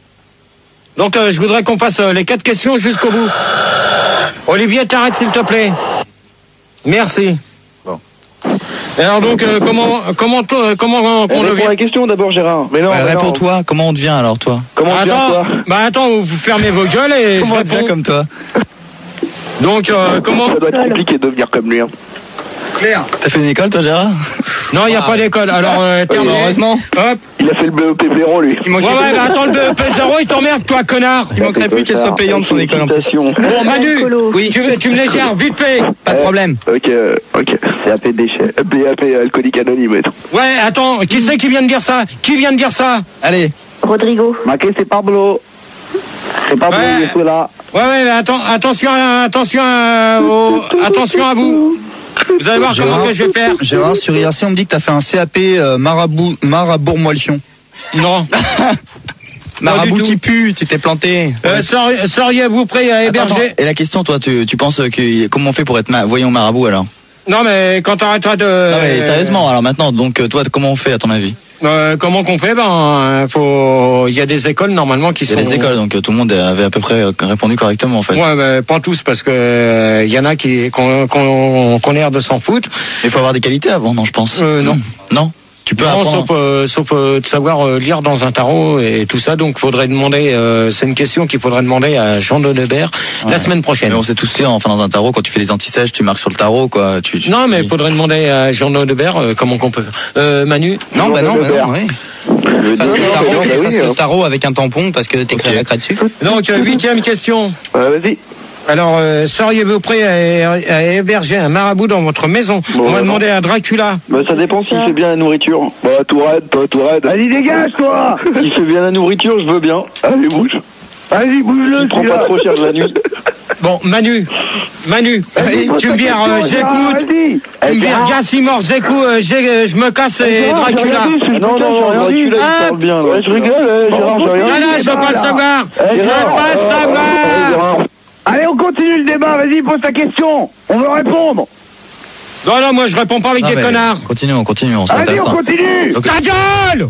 Donc, euh, je voudrais qu'on fasse euh, les quatre questions jusqu'au bout. Olivier, t'arrêtes s'il te plaît. Merci. Bon. Et alors donc, euh, comment, comment, euh, comment on devient? Réponds la question d'abord, Gérard. Mais non, ouais, réponds-toi. Comment on devient alors, toi? Comment on attends, devient, toi? Bah attends, vous fermez vos gueules et comment je on devient comme toi? Donc, euh, comment? Ça doit être compliqué de devenir comme lui. Hein. Claire. T'as fait une école, toi, Gérard? Non, il n'y a ah. pas d'école. Alors, euh, terminé. Oui, heureusement. Hop. Il a fait le B E P zéro, lui. Il ouais, ouais, bah attends, le B E P zéro, il t'emmerde, toi, connard. Il manquerait plus qu'elle soit payante, son école. Bon, Manu, oui. tu, tu me légères, vite fait. Pas de problème. Ok, ok. C A P déchets. B A P alcoolique anonyme et tout. Ouais, attends, qui c'est qui vient de dire ça? Qui vient de dire ça? Allez. Rodrigo. Maquet, c'est Pablo. C'est Pablo, ouais. il est là. Ouais, ouais, mais attends, attention, attention, euh, au, attention à vous. Vous allez voir Gérard, comment que je vais faire. Gérard, sur I R C, on me dit que t'as fait un C A P euh, marabout, Marabourg-Moilion. Non. Marabout qui pue, tu t'es planté. Euh, ouais. Seriez-vous prêt à héberger? Attends, attends. Et la question, toi, tu, tu penses que comment on fait pour être ma, voyons marabout alors? Non, mais quand t'arrêteras de. Non, mais sérieusement, alors maintenant, donc toi, comment on fait à ton avis? Euh, comment qu'on fait? Ben, faut. Il y a des écoles normalement qui sont. Il y a des écoles, donc tout le monde avait à peu près répondu correctement en fait. Ouais, mais pas tous parce que il euh, y en a qui qu'on qu'on qu'on a l'air de s'en foutre. Il faut avoir des qualités avant, non, je pense. Euh, non. Non. Tu peux non, apprendre. sauf, euh, sauf euh, de savoir euh, lire dans un tarot et tout ça. Donc, faudrait demander. Euh, c'est une question qu'il faudrait demander à Jean Donebert Ouais. la semaine prochaine. Mais on sait tous dire, enfin dans un tarot, quand tu fais les antisèches, tu marques sur le tarot, quoi. Tu, tu- Non, mais il faudrait demander à Jean Donebert euh, comment qu'on peut. Euh, Manu. Non, bah non, bah non, oui. Le Fasse deux, le non, tarot, bah oui, fasse hein. le tarot avec un tampon parce que t'écris la craie dessus. Donc, euh, huitième question. Ouais, vas-y. Alors, euh, seriez-vous prêt à, à héberger un marabout dans votre maison? Bon, On va non. demander à Dracula. Bah ça dépend s'il fait bien la nourriture. Bah, tout raide, toi, tout raide. Vas-y, dégage, toi. S'il fait bien la nourriture, je veux bien. Allez, bouge. Vas-y, bouge-le, Il prend celui-là. pas trop cher de la nuit. Bon, Manu, Manu, Vas-y, pose tu me ta dis, question, euh, Gérard, j'écoute. vas-y. Tu me dis, Gérard. gars, si mort, j'écoute, euh, j'ai- euh, je me casse et Gérard, j'ai Dracula. rien dit, je suis Non, non, putain, non, j'ai rien Dracula, dit. il Ah. parle bien. Ouais, je rigole, euh, Gérard, j'ai rien Ah dit. là, je veux pas le là. savoir. Eh, Je veux Gérard, pas le euh, savoir. Allez, on continue le débat, vas-y, pose ta question. On veut répondre. Non, non, moi je réponds pas avec Non, des mais connards. Continuons, continuons, c'est Vas-y, on intéressant. continue. Donc, Ta gueule.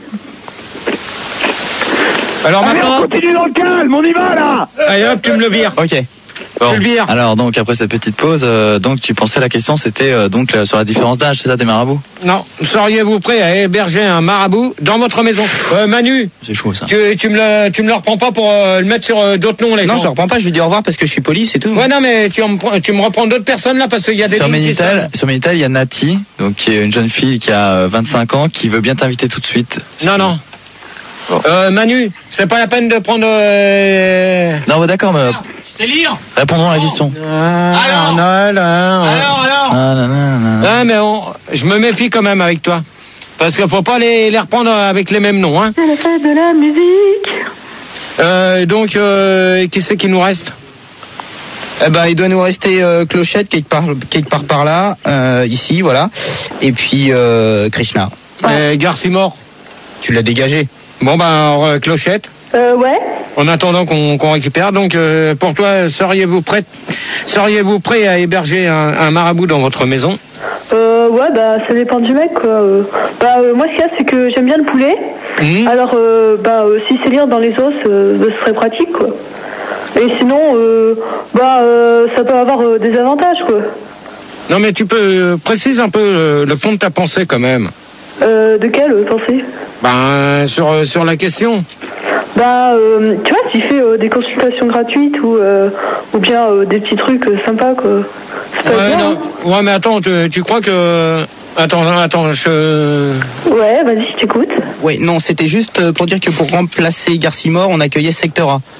Alors Allez, on maintenant, continue dans le calme, on y va, là. allez hop, tu me le vires. ok. Tu le vires. Alors donc après cette petite pause, euh, donc tu pensais la question c'était euh, donc euh, sur la différence d'âge, c'est ça des marabouts? Non, seriez-vous prêt à héberger un marabout dans votre maison? euh, Manu, C'est chaud ça. tu, tu, me le, tu me le reprends pas pour euh, le mettre sur euh, d'autres noms, les Non, gens. je le reprends pas, je lui dis au revoir parce que je suis poli, c'est tout. Ouais, non, mais tu, en me prends- tu me reprends d'autres personnes là parce qu'il y a des Sur lignes qui Minitel, sonnent. sur Minitel, il y a Nati, donc qui est une jeune fille qui a euh, vingt-cinq ans, qui veut bien t'inviter tout de suite. Non, non. Bon. Euh, Manu, c'est pas la peine de prendre. Euh... Non, bah, d'accord, mais euh, C'est lire. répondons à la question. Ah, Alors non, là, là. Alors, alors. Ah, nan, nan, nan. Ah, mais on- je me méfie quand même avec toi. Parce qu'il faut pas les, les reprendre avec les mêmes noms. Hein. C'est la fête de la musique. Euh, donc, euh, qui c'est qui nous reste? Eh ben, il doit nous rester euh, Clochette quelque part, quelque part par là, euh, ici, voilà. Et puis euh, Krishna. Euh, Garcimore. Tu l'as dégagé. Bon, ben, alors, euh, Clochette. Euh, ouais. En attendant qu'on qu'on récupère, donc euh, pour toi, seriez-vous prêt, seriez-vous prêt à héberger un, un marabout dans votre maison? Euh, ouais, bah, ça dépend du mec, quoi. Euh, bah, euh, moi, ce qu'il y a, c'est que j'aime bien le poulet. Mmh. Alors, euh, bah, euh, si c'est lire dans les os, euh, bah, ce serait pratique, quoi. Et sinon, euh, bah, euh, ça peut avoir euh, des avantages, quoi. Non, mais tu peux euh, préciser un peu le, le fond de ta pensée quand même. Euh, de quelle euh, pensée? Ben, sur, euh, sur la question. Bah, euh, tu vois, s'il fait euh, des consultations gratuites ou, euh, ou bien euh, des petits trucs euh, sympas, quoi. C'est pas Ouais, bien, non. Ouais, mais attends, tu, tu crois que... Attends, attends, je... hein. Ouais, vas-y, je t'écoute. Oui, non, c'était juste euh, pour dire que pour remplacer Garcimore, on accueillait Secteur A.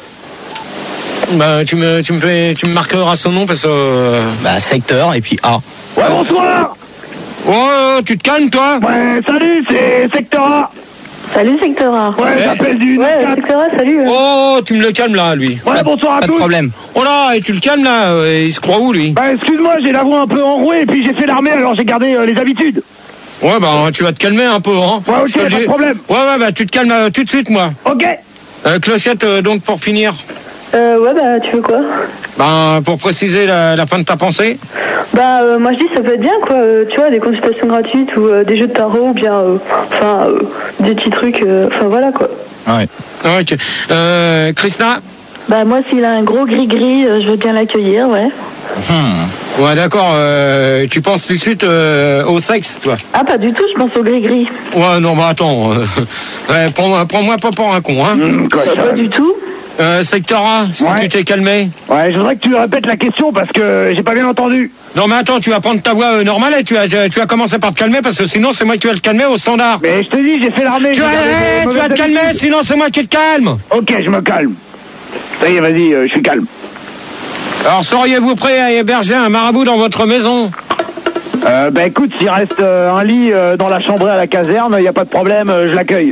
Bah, tu me, tu me fais, tu me marqueras son nom parce que... euh, Bah, Secteur et puis A. Ouais, bonsoir. Oh, tu te calmes, toi? Ouais, salut, c'est Secteur A. Salut, Secteur A. Ouais, j'appelle du Ouais, neuf quatre. Secteur A, salut. hein. Oh, tu me le calmes, là, lui. Ouais, bonsoir à Pas de tous. problème. Oh là, et tu le calmes, là, euh, il se croit où, lui? Bah, excuse-moi, j'ai la voix un peu enrouée et puis j'ai fait l'armée, alors j'ai gardé euh, les habitudes. Ouais, bah, tu vas te calmer un peu, hein. Ouais, ok, Je te le pas de dis. problème. Ouais, ouais, bah, tu te calmes euh, tout de suite, moi. Ok. Euh, Clochette, euh, donc, pour finir, Euh, ouais, bah, tu veux quoi? ben, pour préciser la, la fin de ta pensée. Bah, euh, moi, je dis, ça peut être bien, quoi. Euh, tu vois, des consultations gratuites ou euh, des jeux de tarot ou bien, euh, enfin, euh, des petits trucs, euh, enfin, voilà, quoi. Ouais. Ok. Euh, Krishna? Bah, moi, s'il a un gros gris-gris, euh, je veux bien l'accueillir, ouais. Hmm. Ouais, d'accord, euh, tu penses tout de suite euh, au sexe, toi? Ah, pas du tout, je pense au gris-gris. Ouais, non, bah, attends. euh, ouais, prends-moi prends-moi pas pour un con, hein. Mmh, quoi, ça- Pas du tout. Euh, Secteur A, si Ouais. tu t'es calmé. Ouais, je voudrais que tu répètes la question parce que j'ai pas bien entendu. Non, mais attends, tu vas prendre ta voix euh, normale et tu vas, tu vas commencer par te calmer parce que sinon, c'est moi qui vais le calmer au standard. Mais je te dis, j'ai fait l'armée. Tu j'ai vas, gardé des hey, tu mauvaises vas te calmer, habitudes. sinon c'est moi qui te calme. Ok, je me calme. Ça y est, vas-y, euh, je suis calme. Alors, seriez-vous prêt à héberger un marabout dans votre maison? Euh, bah écoute, s'il reste euh, un lit euh, dans la chambrée à la caserne, y a pas de problème, euh, je l'accueille.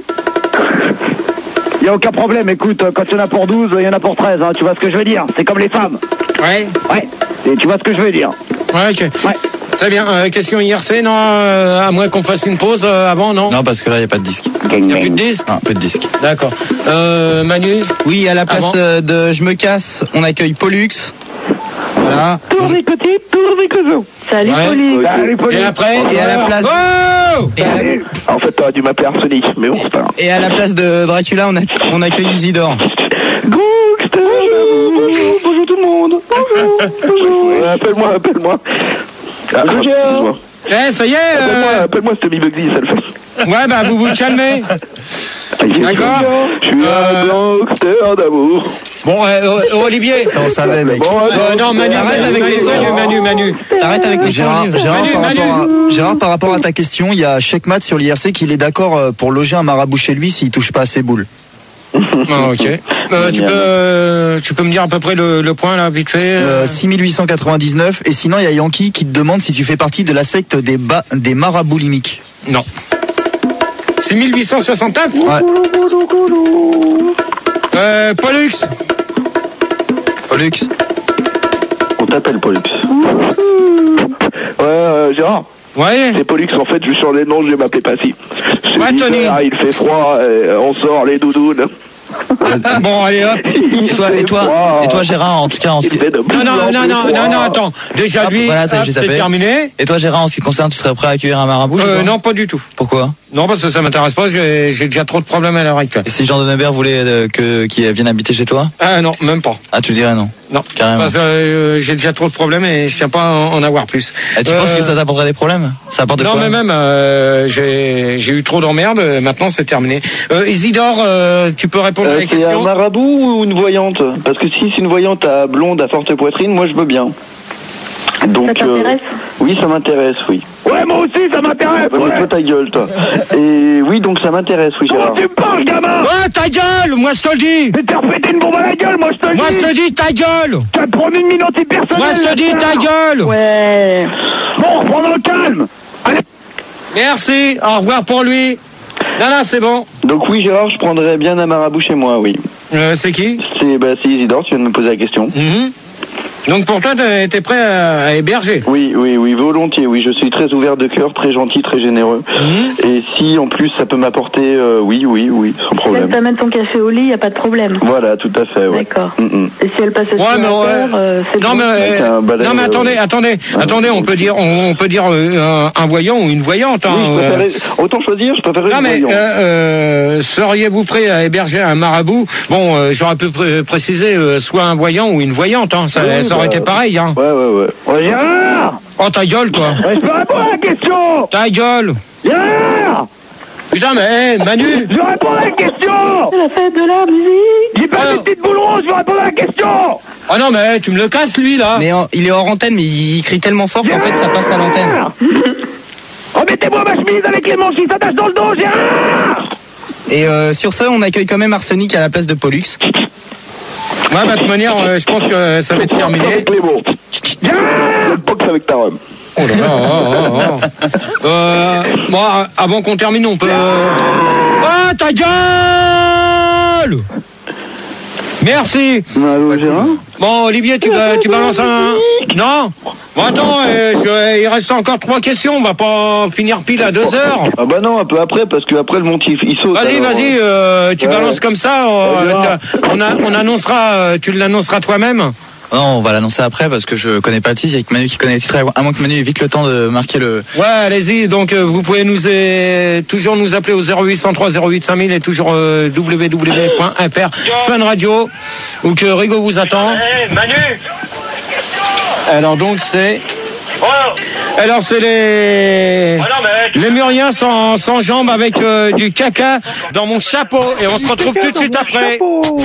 Y a aucun problème, écoute, euh, quand il y en a pour douze, il y en a pour treize, hein, tu vois ce que je veux dire? C'est comme les femmes. Ouais. Ouais, et tu vois ce que je veux dire? Ouais, ok. Ouais. Très bien. Euh, question I R C, non, euh, à moins qu'on fasse une pause euh, avant, non? Non, parce que là, il n'y a pas de disque. Il n'y a plus de disque? Non, peu de disque. D'accord. Euh, Manu? Oui, à la place Avant. euh, de Je me casse, on accueille Pollux. Voilà. Tournicotis, tournicozo. Salut, Ouais. Pauline. Salut, Pauline. Et après? Et à la place, Oh! et à la, Salut. En fait, t'aurais dû m'appeler Arsenic, mais bon, c'est pas grave. et à la place de Dracula, on, a, on accueille Isidore. Gangster, bonjour, bonjour tout le monde. Bonjour, bonjour. Ouais, appelle-moi, appelle-moi. Ah, excuse-moi. Eh, ça y est. Appelle-moi, Euh... appelle-moi Stubby Bugsy, ça le fait. Ouais, bah vous vous calmez. D'accord. Je suis un gangster d'amour. Bon, euh, Olivier. Ça on savait, mec. Bon, Euh, non, Manu, Arrête Manu, avec Manu, les Manu, histoires. Manu, Manu. T'arrêtes avec les Gérard, histoires. Gérard, Manu, par Manu. rapport à, Gérard, par rapport à ta question, il y a Checkmat sur l'I R C qu'il est d'accord euh, pour loger un marabout chez lui s'il touche pas à ses boules. Ah, ok. Euh, tu peux, euh, tu peux me dire à peu près le, le point là, vite fait. Euh, six mille huit cent quatre-vingt-dix-neuf. Et sinon, il y a Yankee qui te demande si tu fais partie de la secte des, ba- des maraboulimiques. Non. six mille huit cent soixante-neuf. Ouais. Euh, Pollux. Pollux. On t'appelle Pollux. Ouais, euh, Gérard. Ouais. C'est Pollux, en fait, je suis sur les noms, je vais m'appeler Passy. C'est Ouais, Tony. l'hiver, il fait froid, et on sort les doudounes. Bon, allez hop. Et toi, et toi, et toi, Gérard, en tout cas, en ce qui... Il fait de plus Non, non, en non, plus non, froid. non, non, attends. Déjà, Hop, lui, voilà, ça, hop, j'ai c'est tapé. terminé. Et toi, Gérard, en ce qui concerne, tu serais prêt à accueillir un marabout? Euh, non, pas du tout. Pourquoi? Non, parce que ça m'intéresse pas, j'ai j'ai déjà trop de problèmes à l'heure actuelle. Et si Jean de Nebert voulait euh, que qu'il vienne habiter chez toi? Ah non, même pas. Ah, tu dirais non? Non, Carrément. parce que euh, j'ai déjà trop de problèmes et je tiens pas à en, en avoir plus. Et tu Euh, penses que ça t'apporterait des problèmes? Ça apporte de Non, quoi? mais même, euh, j'ai j'ai eu trop d'emmerdes, euh, maintenant c'est terminé. Euh, Isidore, euh, tu peux répondre à Euh, la c'est question? un marabout ou une voyante? Parce que si c'est une voyante à blonde, à forte poitrine, moi je veux bien. Donc, Ça t'intéresse oui, ça m'intéresse, oui. Ouais, moi aussi, ça m'intéresse. Ouais, mais Ouais. toi ta gueule, toi. Et oui, donc ça m'intéresse, oui, Comment Gérard. tu me parles, gamin? Ouais, ta gueule, moi je te le dis. Mais t'as refait une bombe à la gueule, moi je te le dis. Moi je te dis ta gueule. T'as promis une minute personnelle. Moi je te dis ta gueule. Ouais. Bon, reprends le calme. Allez. Merci, au revoir pour lui. Non, non, c'est bon. Donc oui, Gérard, je prendrais bien un marabout chez moi, oui. Euh, c'est qui? C'est bah, c'est Isidore, tu viens de me poser la question. Mhm. Donc pour toi, t'es t'es prêt à, à héberger? Oui, oui, oui, volontiers, oui. Je suis très ouvert de cœur, très gentil, très généreux. Mhm. Et si en plus ça peut m'apporter, euh, oui, oui, oui, sans Si elle problème. t'amène ton café au lit, y a pas de problème. Voilà, tout à fait, ouais. D'accord. Mm, mm. Et si elle passe Ouais, mais ouais. euh, c'est Non bon. mais, Avec euh, un balai, non mais euh, attendez, ouais. attendez, attendez, on peut dire, on, on peut dire euh, un, un voyant ou une voyante. Hein, Oui, je euh. préférais- autant choisir, je préférais Non une mais voyante. euh, euh, seriez-vous prêt à héberger un marabout? Bon, euh, j'aurais pu pré- préciser euh, soit un voyant ou une voyante. Hein, ça, Oui, ça aurait bah, été pareil. Hein. Ouais, ouais, ouais. Ouais, Gérard. Oh ta gueule toi. Ouais, je peux répondre à la question. Ta gueule. Gérard. Putain mais hey, Manu. Je veux répondre à la question. C'est la fête de la musique. J'ai pas Ah. des petites boules roses, je veux répondre à la question. Oh non mais hey, tu me le casses lui là. Mais en- il est hors antenne, mais il crie tellement fort qu'en fait ça passe à l'antenne. Gérard. Remettez-moi ma chemise avec les manches qui s'attachent dans le dos, Gérard. Et euh, sur ça, on accueille quand même Arsenic à la place de Pollux. Ouais, bah, de toute manière, euh, je pense que ça va être terminé. Avec les mots. Gérard. Le box avec ta rhum. Oh là là, oh, oh, oh. Euh, bon, avant qu'on termine, on peut. Ah, ta gueule! Merci. Allô, Gérard? Bon, Olivier, tu, ba- tu balances un. Non? Bon, attends, euh, je- il reste encore trois questions. On va pas finir pile à deux heures. Ah bah non, un peu après, parce que après le montif, il saute. Vas-y, alors, vas-y, euh, tu Ouais. balances comme ça. euh, Ouais, t'as- on, a, on annoncera, euh, tu l'annonceras toi-même. Non, on va l'annoncer après parce que je connais pas le titre. Il y a que Manu qui connaît le titre. À moins que Manu ait vite le temps de marquer le. Ouais, allez-y. Donc, euh, vous pouvez nous euh, toujours nous appeler au zéro huit cent trois zéro huit cinq mille et toujours euh, w w w point f r Fun Radio où que Rigo vous attend. Hey, Manu. Alors donc c'est. Oh. Alors c'est les. Ah non, mais... Les Muriens sans, sans jambes avec euh, du caca dans mon chapeau et on se retrouve tout de suite après.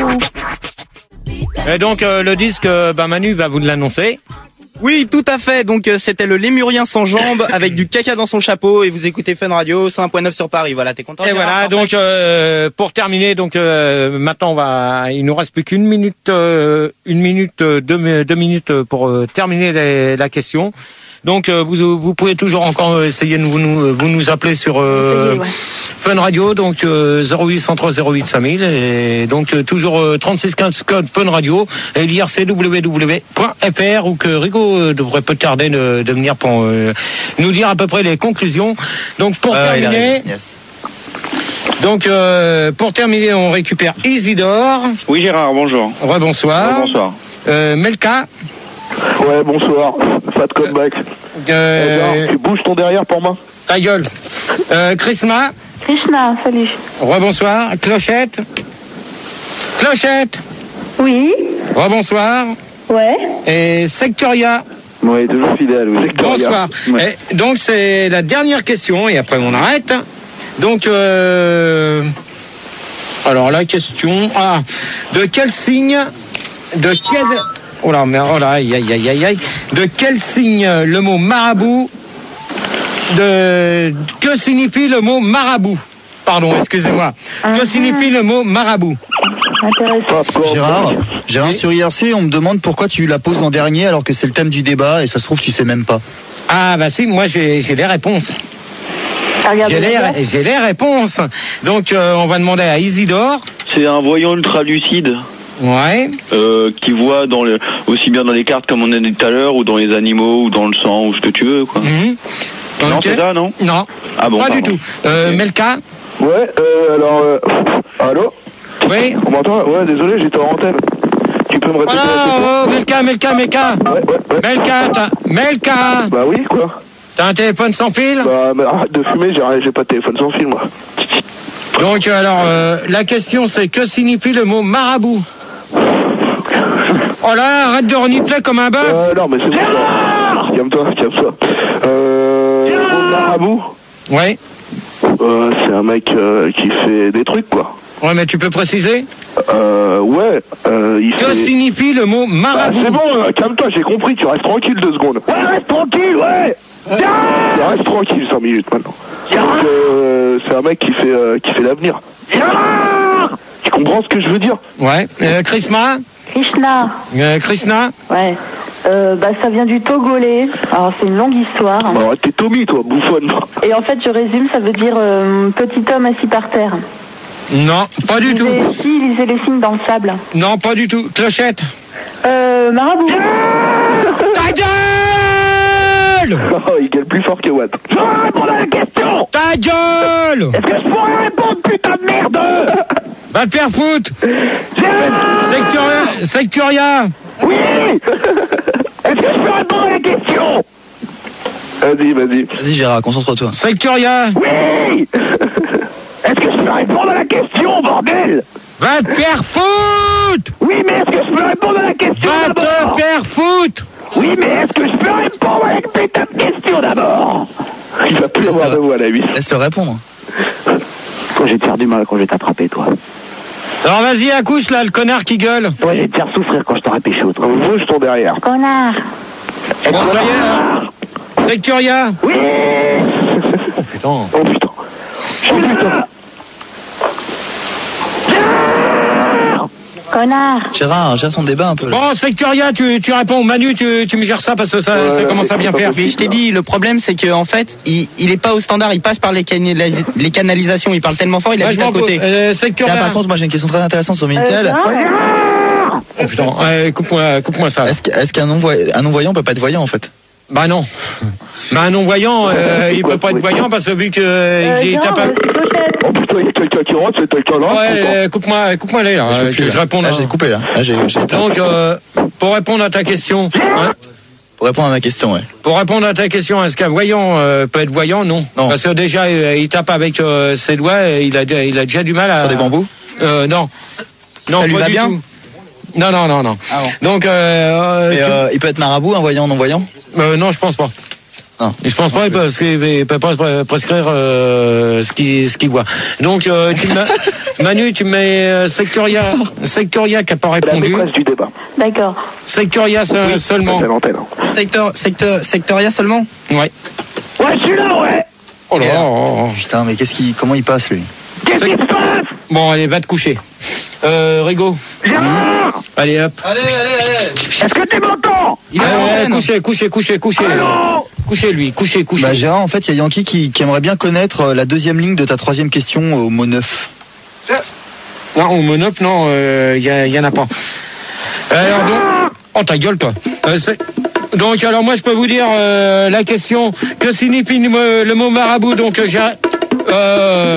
Et donc euh, le disque, euh, bah Manu va vous l'annoncer. Oui, tout à fait. Donc euh, c'était le Lémurien sans jambes avec du caca dans son chapeau et vous écoutez Fun Radio cent un point neuf sur Paris. Voilà, t'es content? Et Gérard, voilà, parfait. donc euh, pour terminer, donc euh, maintenant on va, il nous reste plus qu'une minute, euh, une minute, euh, deux, deux minutes pour euh, terminer les- la question. Donc euh, vous, vous pouvez toujours encore essayer de vous nous, vous nous appeler sur euh, Ouais. Fun Radio, donc euh, zéro huit cent trois zéro huit cinq mille et donc euh, toujours euh, trente-six quinze code Fun Radio et l'I R C w w w point f r où que Rigo euh, devrait pas tarder de, de venir pour euh, nous dire à peu près les conclusions. Donc pour Euh, il terminer. arrive. Yes. Donc, euh, pour terminer, on récupère Isidore. Oui, Gérard, bonjour. Rebonsoir. Ouais, bonsoir. Euh, Melka. Ouais, bonsoir. Fat comeback. Euh, Edouard, tu bouges ton derrière pour moi? ta gueule. Euh, Chrisma. Krishna, salut. Rebonsoir. Clochette. Clochette. Oui. Rebonsoir. Ouais. Et Sectoria. Oui, toujours fidèle. Oui. Bonsoir. Ouais. Et donc c'est la dernière question et après on arrête. Donc euh, alors la question ah de quel signe de quel oh là mais oh là aïe aïe aïe aïe aïe de quel signe le mot marabout de que signifie le mot marabout? Pardon, excusez-moi. Que signifie le mot marabout? Gérard, Gérard sur I R C, on me demande pourquoi tu la poses en dernier alors que c'est le thème du débat et ça se trouve tu sais même pas. Ah bah si, moi j'ai, j'ai les réponses. J'ai les, j'ai les réponses. Donc euh, on va demander à Isidore. C'est un voyant ultra lucide. Ouais. Euh, qui voit dans le, aussi bien dans les cartes comme on a dit tout à l'heure, ou dans les animaux, ou dans le sang, ou ce que tu veux, quoi. Mmh. Non, okay. c'est ça, non? Non. Ah bon, pas pardon. du tout. Euh, okay. Melka. Ouais, euh, alors, euh, allô? Oui. On m'entend? Ouais, désolé, j'étais en antenne. Tu peux me répéter voilà, la question? Oh, Melka, Melka, Melka. Ouais, ouais, ouais. Melka, t'as... Melka. Bah oui, quoi? T'as un téléphone sans fil? Bah, mais arrête de fumer, j'ai, j'ai pas de téléphone sans fil, moi. Donc, alors, euh, la question, c'est que signifie le mot marabout? Oh là, arrête de renifler comme un bœuf. Euh, non, mais c'est bon. Calme-toi, calme-toi. Euh, le mot marabout? Ouais. Euh, c'est un mec euh, qui fait des trucs, quoi. Ouais, mais tu peux préciser? Euh, ouais. Euh, il que fait... signifie le mot marabout? Bah, c'est bon, euh, calme-toi, j'ai compris, tu restes tranquille deux secondes. Ouais, reste tranquille, ouais. Tu restes tranquille cinq minutes maintenant. Donc, euh, c'est un mec qui fait, euh, qui fait l'avenir. Tu comprends ce que je veux dire? Ouais. Euh, Krishna? Krishna. Euh, Krishna? Ouais. Euh, bah, ça vient du togolais. Alors, c'est une longue histoire. Bah, arrête tes Tommy, toi, bouffonne. Et en fait, je résume, ça veut dire euh, petit homme assis par terre. Non, pas du tout. Si, lisez les signes dans le sable. Non, pas du tout. Clochette? Euh, marabout. Ta gueule! Oh, il gueule plus fort que Watt. Je vais répondre à la question! Ta gueule! Est-ce que je pourrais répondre, putain de merde? Va te faire foutre! Secturia! Secturia! Oui! Est-ce que je peux répondre à la question? Vas-y, vas-y. Vas-y Gérard, concentre-toi. Secturia! Oui! Est-ce que je peux répondre à la question, bordel? Va te faire foutre! Oui, mais est-ce que je peux répondre à la question Va d'abord? te faire foutre! Oui, mais est-ce que je peux répondre à la putain de question d'abord? Il va plus avoir de voix, la vis. Laisse-le répondre. Toi, je vais te faire du mal quand je vais t'attraper, toi. Alors vas-y, accouche là, le connard qui gueule. Toi, je vais te faire souffrir quand je t'aurai pécho, toi. Bouge ton derrière. Connard. Bon, ça y est, là. Secturia? Oui! Oh putain. Oh putain. Oh putain. Connard. Gérard, gère son débat un peu. Là. Bon, Secturia, tu, tu réponds. Manu, tu, tu me gères ça parce que ça, Ouais, ça commence à bien faire. Mais je t'ai dit, le problème c'est que en fait, il, il est pas au standard, il passe par les, canalisa- les canalisations, il parle tellement fort, il Ouais, habite je à m'en côté. fous. Euh, Secturia. Là, par contre, moi j'ai une question très intéressante sur Minitel. Euh, Oh putain, ouais, coupe-moi, coupe-moi ça. Est-ce, qu'- est-ce qu'un non-voyant, un non-voyant peut pas être voyant en fait? Bah non. Bah un non-voyant, euh, il peut pas être voyant parce que vu que euh, il tape pas... Oh putain, il y a quelqu'un qui rentre, c'est quelqu'un là. Ouais, euh, coupe-moi, coupe-moi les là, Je peux euh, plus, que là. je réponde. Là, à- j'ai coupé là. Là, j'ai, j'ai éteint. Donc, euh, pour répondre à ta question, hein, Pour répondre à ma question, ouais. pour répondre à ta question, est-ce qu'un voyant euh, peut être voyant? Non. Non. Parce que déjà, euh, il tape avec euh, ses doigts, et il a, il a déjà du mal à. Sur des bambous? Euh, non. Non, Ça lui pas va du bien tout. Non, non, non, non. Ah bon. Donc, euh, Et tu- euh, il peut être marabout, un voyant, non-voyant? euh, non, je pense pas. Non. Je pense pas, parce qu'il il peut pas pres- prescrire euh, ce qu'il ce qu'il voit. Donc, euh, tu me- Manu, tu mets euh, Sectoria, Sectoria qui a pas La répondu. maîtresse du débat. D'accord. Sectoria se- seulement. C'est l'antenne. hein. Secteur, secteur, sectoria seulement. Ouais. Ouais, je suis là, ouais. Oh là là. oh, oh. Putain, mais qu'est-ce qui, comment il passe lui? Qu'est-ce qui se passe? Bon, allez, va te coucher. Euh, Rigo. Gérard! Allez, hop. Allez, allez, allez. Est-ce que tu m'entends? Il est à Ouais, l'antenne. couchez, couchez, couchez, couchez. Allô? Couchez lui, couchez, couchez. Bah Gérard, en fait, il y a Yankee qui, qui aimerait bien connaître euh, la deuxième ligne de ta troisième question au mot neuf. Non, au monop, non, il euh, y, y en a pas. Alors donc, oh ta gueule toi. Euh, c'est- donc alors moi je peux vous dire euh, la question. Que signifie le, mot- le mot marabout? Donc euh, j'ai. Euh...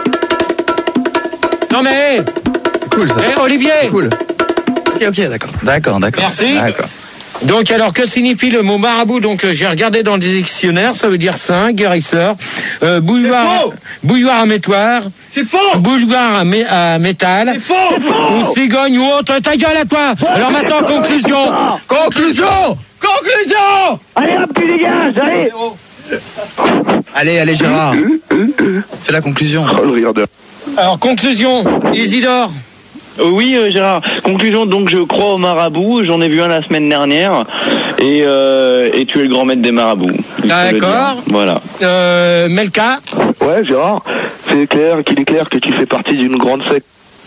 Non mais, C'est cool ça. eh, Olivier. C'est cool. Ok, ok, d'accord. D'accord, d'accord. Merci. D'accord. Donc alors que signifie le mot marabout? Donc euh, j'ai regardé dans le dictionnaire, ça veut dire saint, guérisseur, euh, bouilloire, bouilloire à métoire, C'est faux. bouilloire à, mé- à métal, C'est faux. ou cigogne ou autre. Ta gueule à toi. Alors maintenant conclusion. Conclusion. Conclusion. Allez hop, tu dégages, allez. Allez, allez Gérard. Fais la conclusion. Oh, le rire de... Alors, conclusion, Isidore. Euh, oui, euh, Gérard. Conclusion, donc je crois au marabout. J'en ai vu un la semaine dernière. Et, euh, et tu es le grand maître des marabouts. D'accord. Voilà. Euh, Melka. Ouais, Gérard, c'est clair qu'il est clair que tu fais partie d'une grande secte.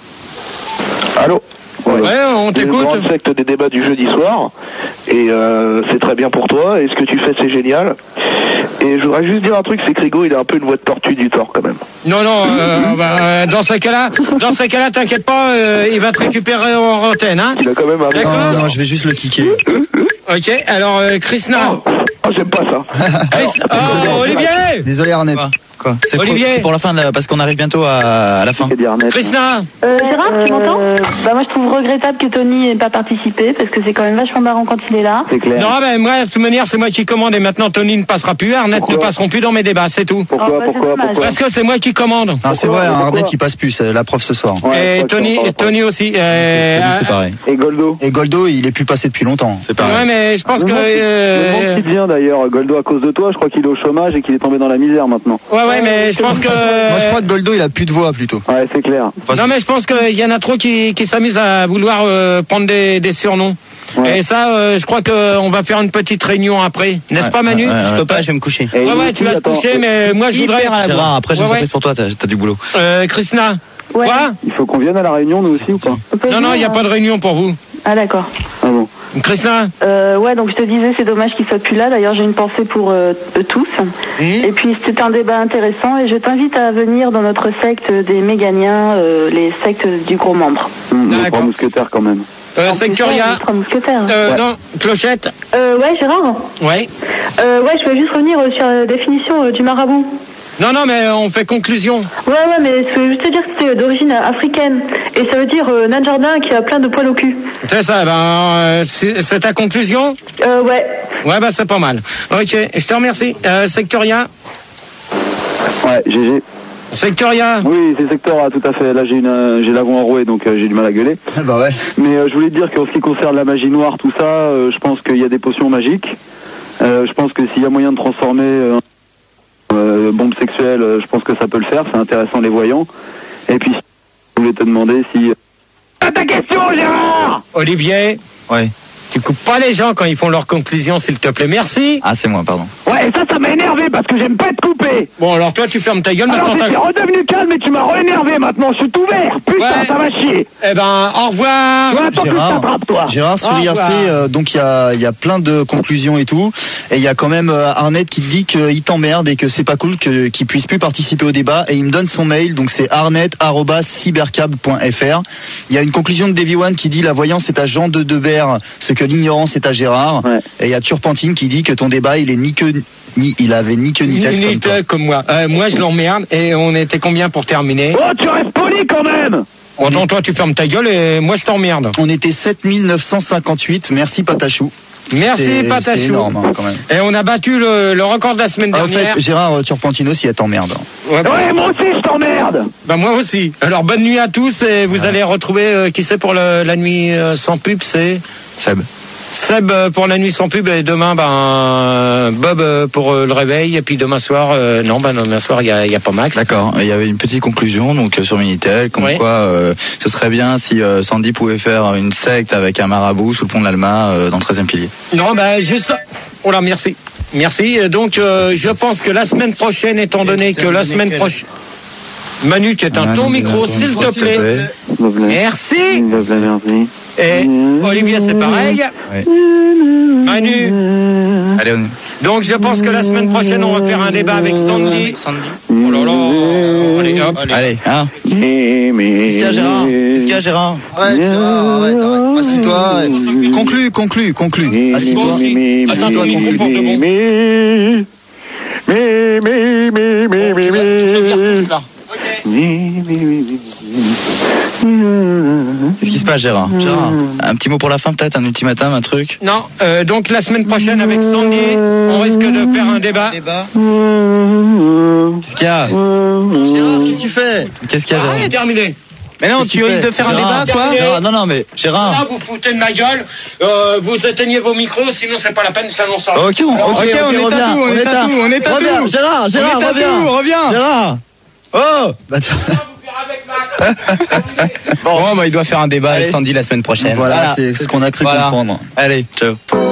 Allô? Ouais, on t'écoute. Une grande secte des débats du jeudi soir. Et euh, c'est très bien pour toi. Et ce que tu fais, c'est génial. Et je voudrais juste dire un truc, c'est que Rigaud, il a un peu une voix de tortue du tort quand même. Non, non, euh, bah, dans ce cas-là, dans ce cas-là, t'inquiète pas, euh, il va te récupérer en antenne, hein. Il a quand même un... D'accord. Non, non, je vais juste le kicker. Ok, alors, euh, Krishna. Oh, oh, j'aime pas ça. Christ... Oh, Olivier. Désolé Arnett. Quoi c'est Olivier. pour, c'est pour la fin, de la, parce qu'on arrive bientôt à, à la fin. Krishna. Euh, Gérard, tu m'entends Bah moi je trouve regrettable que Tony n'ait pas participé parce que c'est quand même vachement marrant quand il est là. C'est clair. Non, ben moi, de toute manière, c'est moi qui commande et maintenant Tony ne passera plus, Arnett ne passeront plus dans mes débats, c'est tout. Pourquoi, Oh, bah, pourquoi, c'est dommage. pourquoi Parce que c'est moi qui commande. Non, c'est vrai, hein, Arnett il passe plus, c'est la preuve ce soir. Ouais, Et je crois Tony, que et Tony aussi. Euh, C'est pareil. Et Goldo. Et Goldo, il est plus passé depuis longtemps. C'est pareil. Ouais, mais je pense Je que. me demande- je me demande euh, ce qu'il devient d'ailleurs, Goldo, à cause de toi. Je crois qu'il est au chômage et qu'il est tombé dans la misère maintenant. Ouais, ouais, mais je pense que. Moi je crois que Goldo il a plus de voix plutôt. Ouais, c'est clair. Non, mais je pense qu'il y en a trop qui, qui s'amusent à vouloir euh, prendre des, des surnoms. Ouais. Et ça, euh, je crois qu'on va faire une petite réunion après. N'est-ce Ouais, pas, Manu? ouais, ouais, Je ouais. peux pas, je vais me coucher. Et Ouais, ouais, tu vas te attends, coucher, mais moi, je voudrais. Gérard, après j'ai Ouais, une ouais. surprise pour toi, t'as, t'as du boulot. Euh, Christina. Ouais. Quoi? il faut qu'on vienne à la réunion, nous aussi, ou pas? On peut Non, non, il n'y a venir, pas de réunion pour vous. Ah d'accord. Ah bon. Christina. Euh, ouais, donc je te disais, c'est dommage qu'il soit plus là. D'ailleurs, j'ai une pensée pour euh, eux tous. Et puis, c'était un débat intéressant. Et je t'invite à venir dans notre secte des méganiens, euh, les sectes du gros membre. Hum, les D'accord. trois mousquetaires quand même. Euh, En plus, ouais, Sectoria. les trois mousquetaires. Euh, non, Clochette. Euh, ouais, Gérard. Ouais. Euh, ouais, je voulais juste revenir euh, sur la définition euh, du marabout. Non, non, mais on fait conclusion. Ouais, ouais, mais je veux juste te dire que c'était d'origine africaine. Et ça veut dire euh, nain de jardin qui a plein de poils au cul. C'est ça, ben, euh, c'est c'est ta conclusion? Euh, ouais. Ouais, bah, c'est pas mal. Ok, je te remercie. Euh, Sectoria. Ouais, G G. Sectoria. Oui, c'est Sectora, tout à fait. Là, j'ai une, euh, j'ai la voix enrouée, donc euh, j'ai du mal à gueuler. Ah bah ouais. Mais euh, je voulais te dire qu'en ce qui concerne la magie noire, tout ça, euh, je pense qu'il y a des potions magiques. Euh, je pense que s'il y a moyen de transformer euh, euh, bombe sexuelle, euh, je pense que ça peut le faire. C'est intéressant, les voyants. Et puis, je voulais te demander si... À ta question, Gérard. Olivier. Ouais. Tu coupes pas les gens quand ils font leur conclusion, s'il te plaît. Merci. Ah, c'est moi, pardon. Ouais, ça, ça m'a énervé parce que j'aime pas être coupé. Bon, alors toi, tu fermes ta gueule Alors, maintenant. j'étais t'as- redevenu calme et tu m'as re-énervé maintenant. Je suis tout vert. Putain, Ouais. ça va chier. Eh ben, au revoir. Ouais, attends que je t'attrape, toi. Gérard sur Au I R C, revoir. euh, donc il y a, il y a plein de conclusions et tout, et il y a quand même euh, Arnett qui te dit qu'il t'emmerde et que c'est pas cool que, qu'il puisse plus participer au débat, et il me donne son mail, donc c'est arnett arobase cybercab point f r. Il y a une conclusion de Davy One qui dit la voyance est à Jean de Debert, ce que l'ignorance est à Gérard, Ouais. et il y a Turpentine qui dit que ton débat il est ni que ni, il avait ni queue ni Ni, tête ni comme toi. tête comme moi. Euh, moi, je l'emmerde. Et on était combien pour terminer? Oh, tu restes poli quand même. Bon, donc, toi, tu fermes ta gueule et moi, je t'emmerde. On était sept mille neuf cent cinquante-huit, merci Patachou. Merci, C'est- Patachou. C'est énorme hein, quand même. Et on a battu le, le record de la semaine Ah, en dernière. fait, Gérard Turpentine aussi, elle t'emmerde. Ouais, bah, Ouais, moi aussi, je t'emmerde. bah, moi aussi. Alors, bonne nuit à tous et vous allez retrouver, euh, qui c'est pour le- la nuit euh, sans pub, c'est Seb. Seb euh, pour la nuit sans pub et demain, ben, Bob euh, pour euh, le réveil et puis demain soir, euh, non, ben, demain soir, il y a, il y a pas Max. D'accord. Il y avait une petite conclusion donc euh, sur Minitel, comme Ouais. quoi euh, ce serait bien si euh, Sandy pouvait faire une secte avec un marabout sous le pont de l'Alma euh, dans le treizième pilier. Non, ben, juste, oh là, merci. Merci. Donc, euh, je pense que la semaine prochaine, étant donné que la semaine prochaine, Manu, tu éteins ton micro, s'il te plaît. Merci. Merci. Et Olivier, c'est pareil. Ouais. Manu. Allez, on... Donc, je pense que la semaine prochaine, on va faire un débat avec Sandy. Oh là là. Allez, hop. Allez, hein. Mais, mais... Qu'est-ce qu'il y a, Gérard Qu'est-ce qu'il y a, Gérard Arrête, Gérard, arrête, arrête. Assis-toi. et- Conclue, conclue, conclue. Assis-toi. Bon, si. Assis-toi, mais, micro pour de bon. mais, mais, mais, mais, mais, Tu mais, vas- tu peux dire mais. tous, là. Qu'est-ce qui se passe, Gérard Gérard, un petit mot pour la fin, peut-être, un ultimatum, un truc. Non, euh, donc la semaine prochaine avec Sandy, on risque de faire un débat. Qu'est-ce qu'il y a Gérard, qu'est-ce que tu fais? Qu'est-ce qu'il y a, Ah, Gérard c'est terminé. Mais non, Qu'est-ce tu que risques fais de faire un Gérard, débat, quoi. Gérard, non, non, mais Gérard. Là, vous foutez de ma gueule, euh, vous éteignez vos micros, sinon c'est pas la peine, ça n'en sort. Ok, on, Alors, ok, ok, ok, on est reviens, à tout, on est à tout, on est à reviens. tout. Gérard, Gérard, On est à reviens. tout, reviens. Gérard. Oh. Bon, bah, il doit faire un débat Allez. avec Sandy la semaine prochaine. Voilà, Voilà. c'est ce qu'on a cru Voilà. comprendre. Allez, ciao.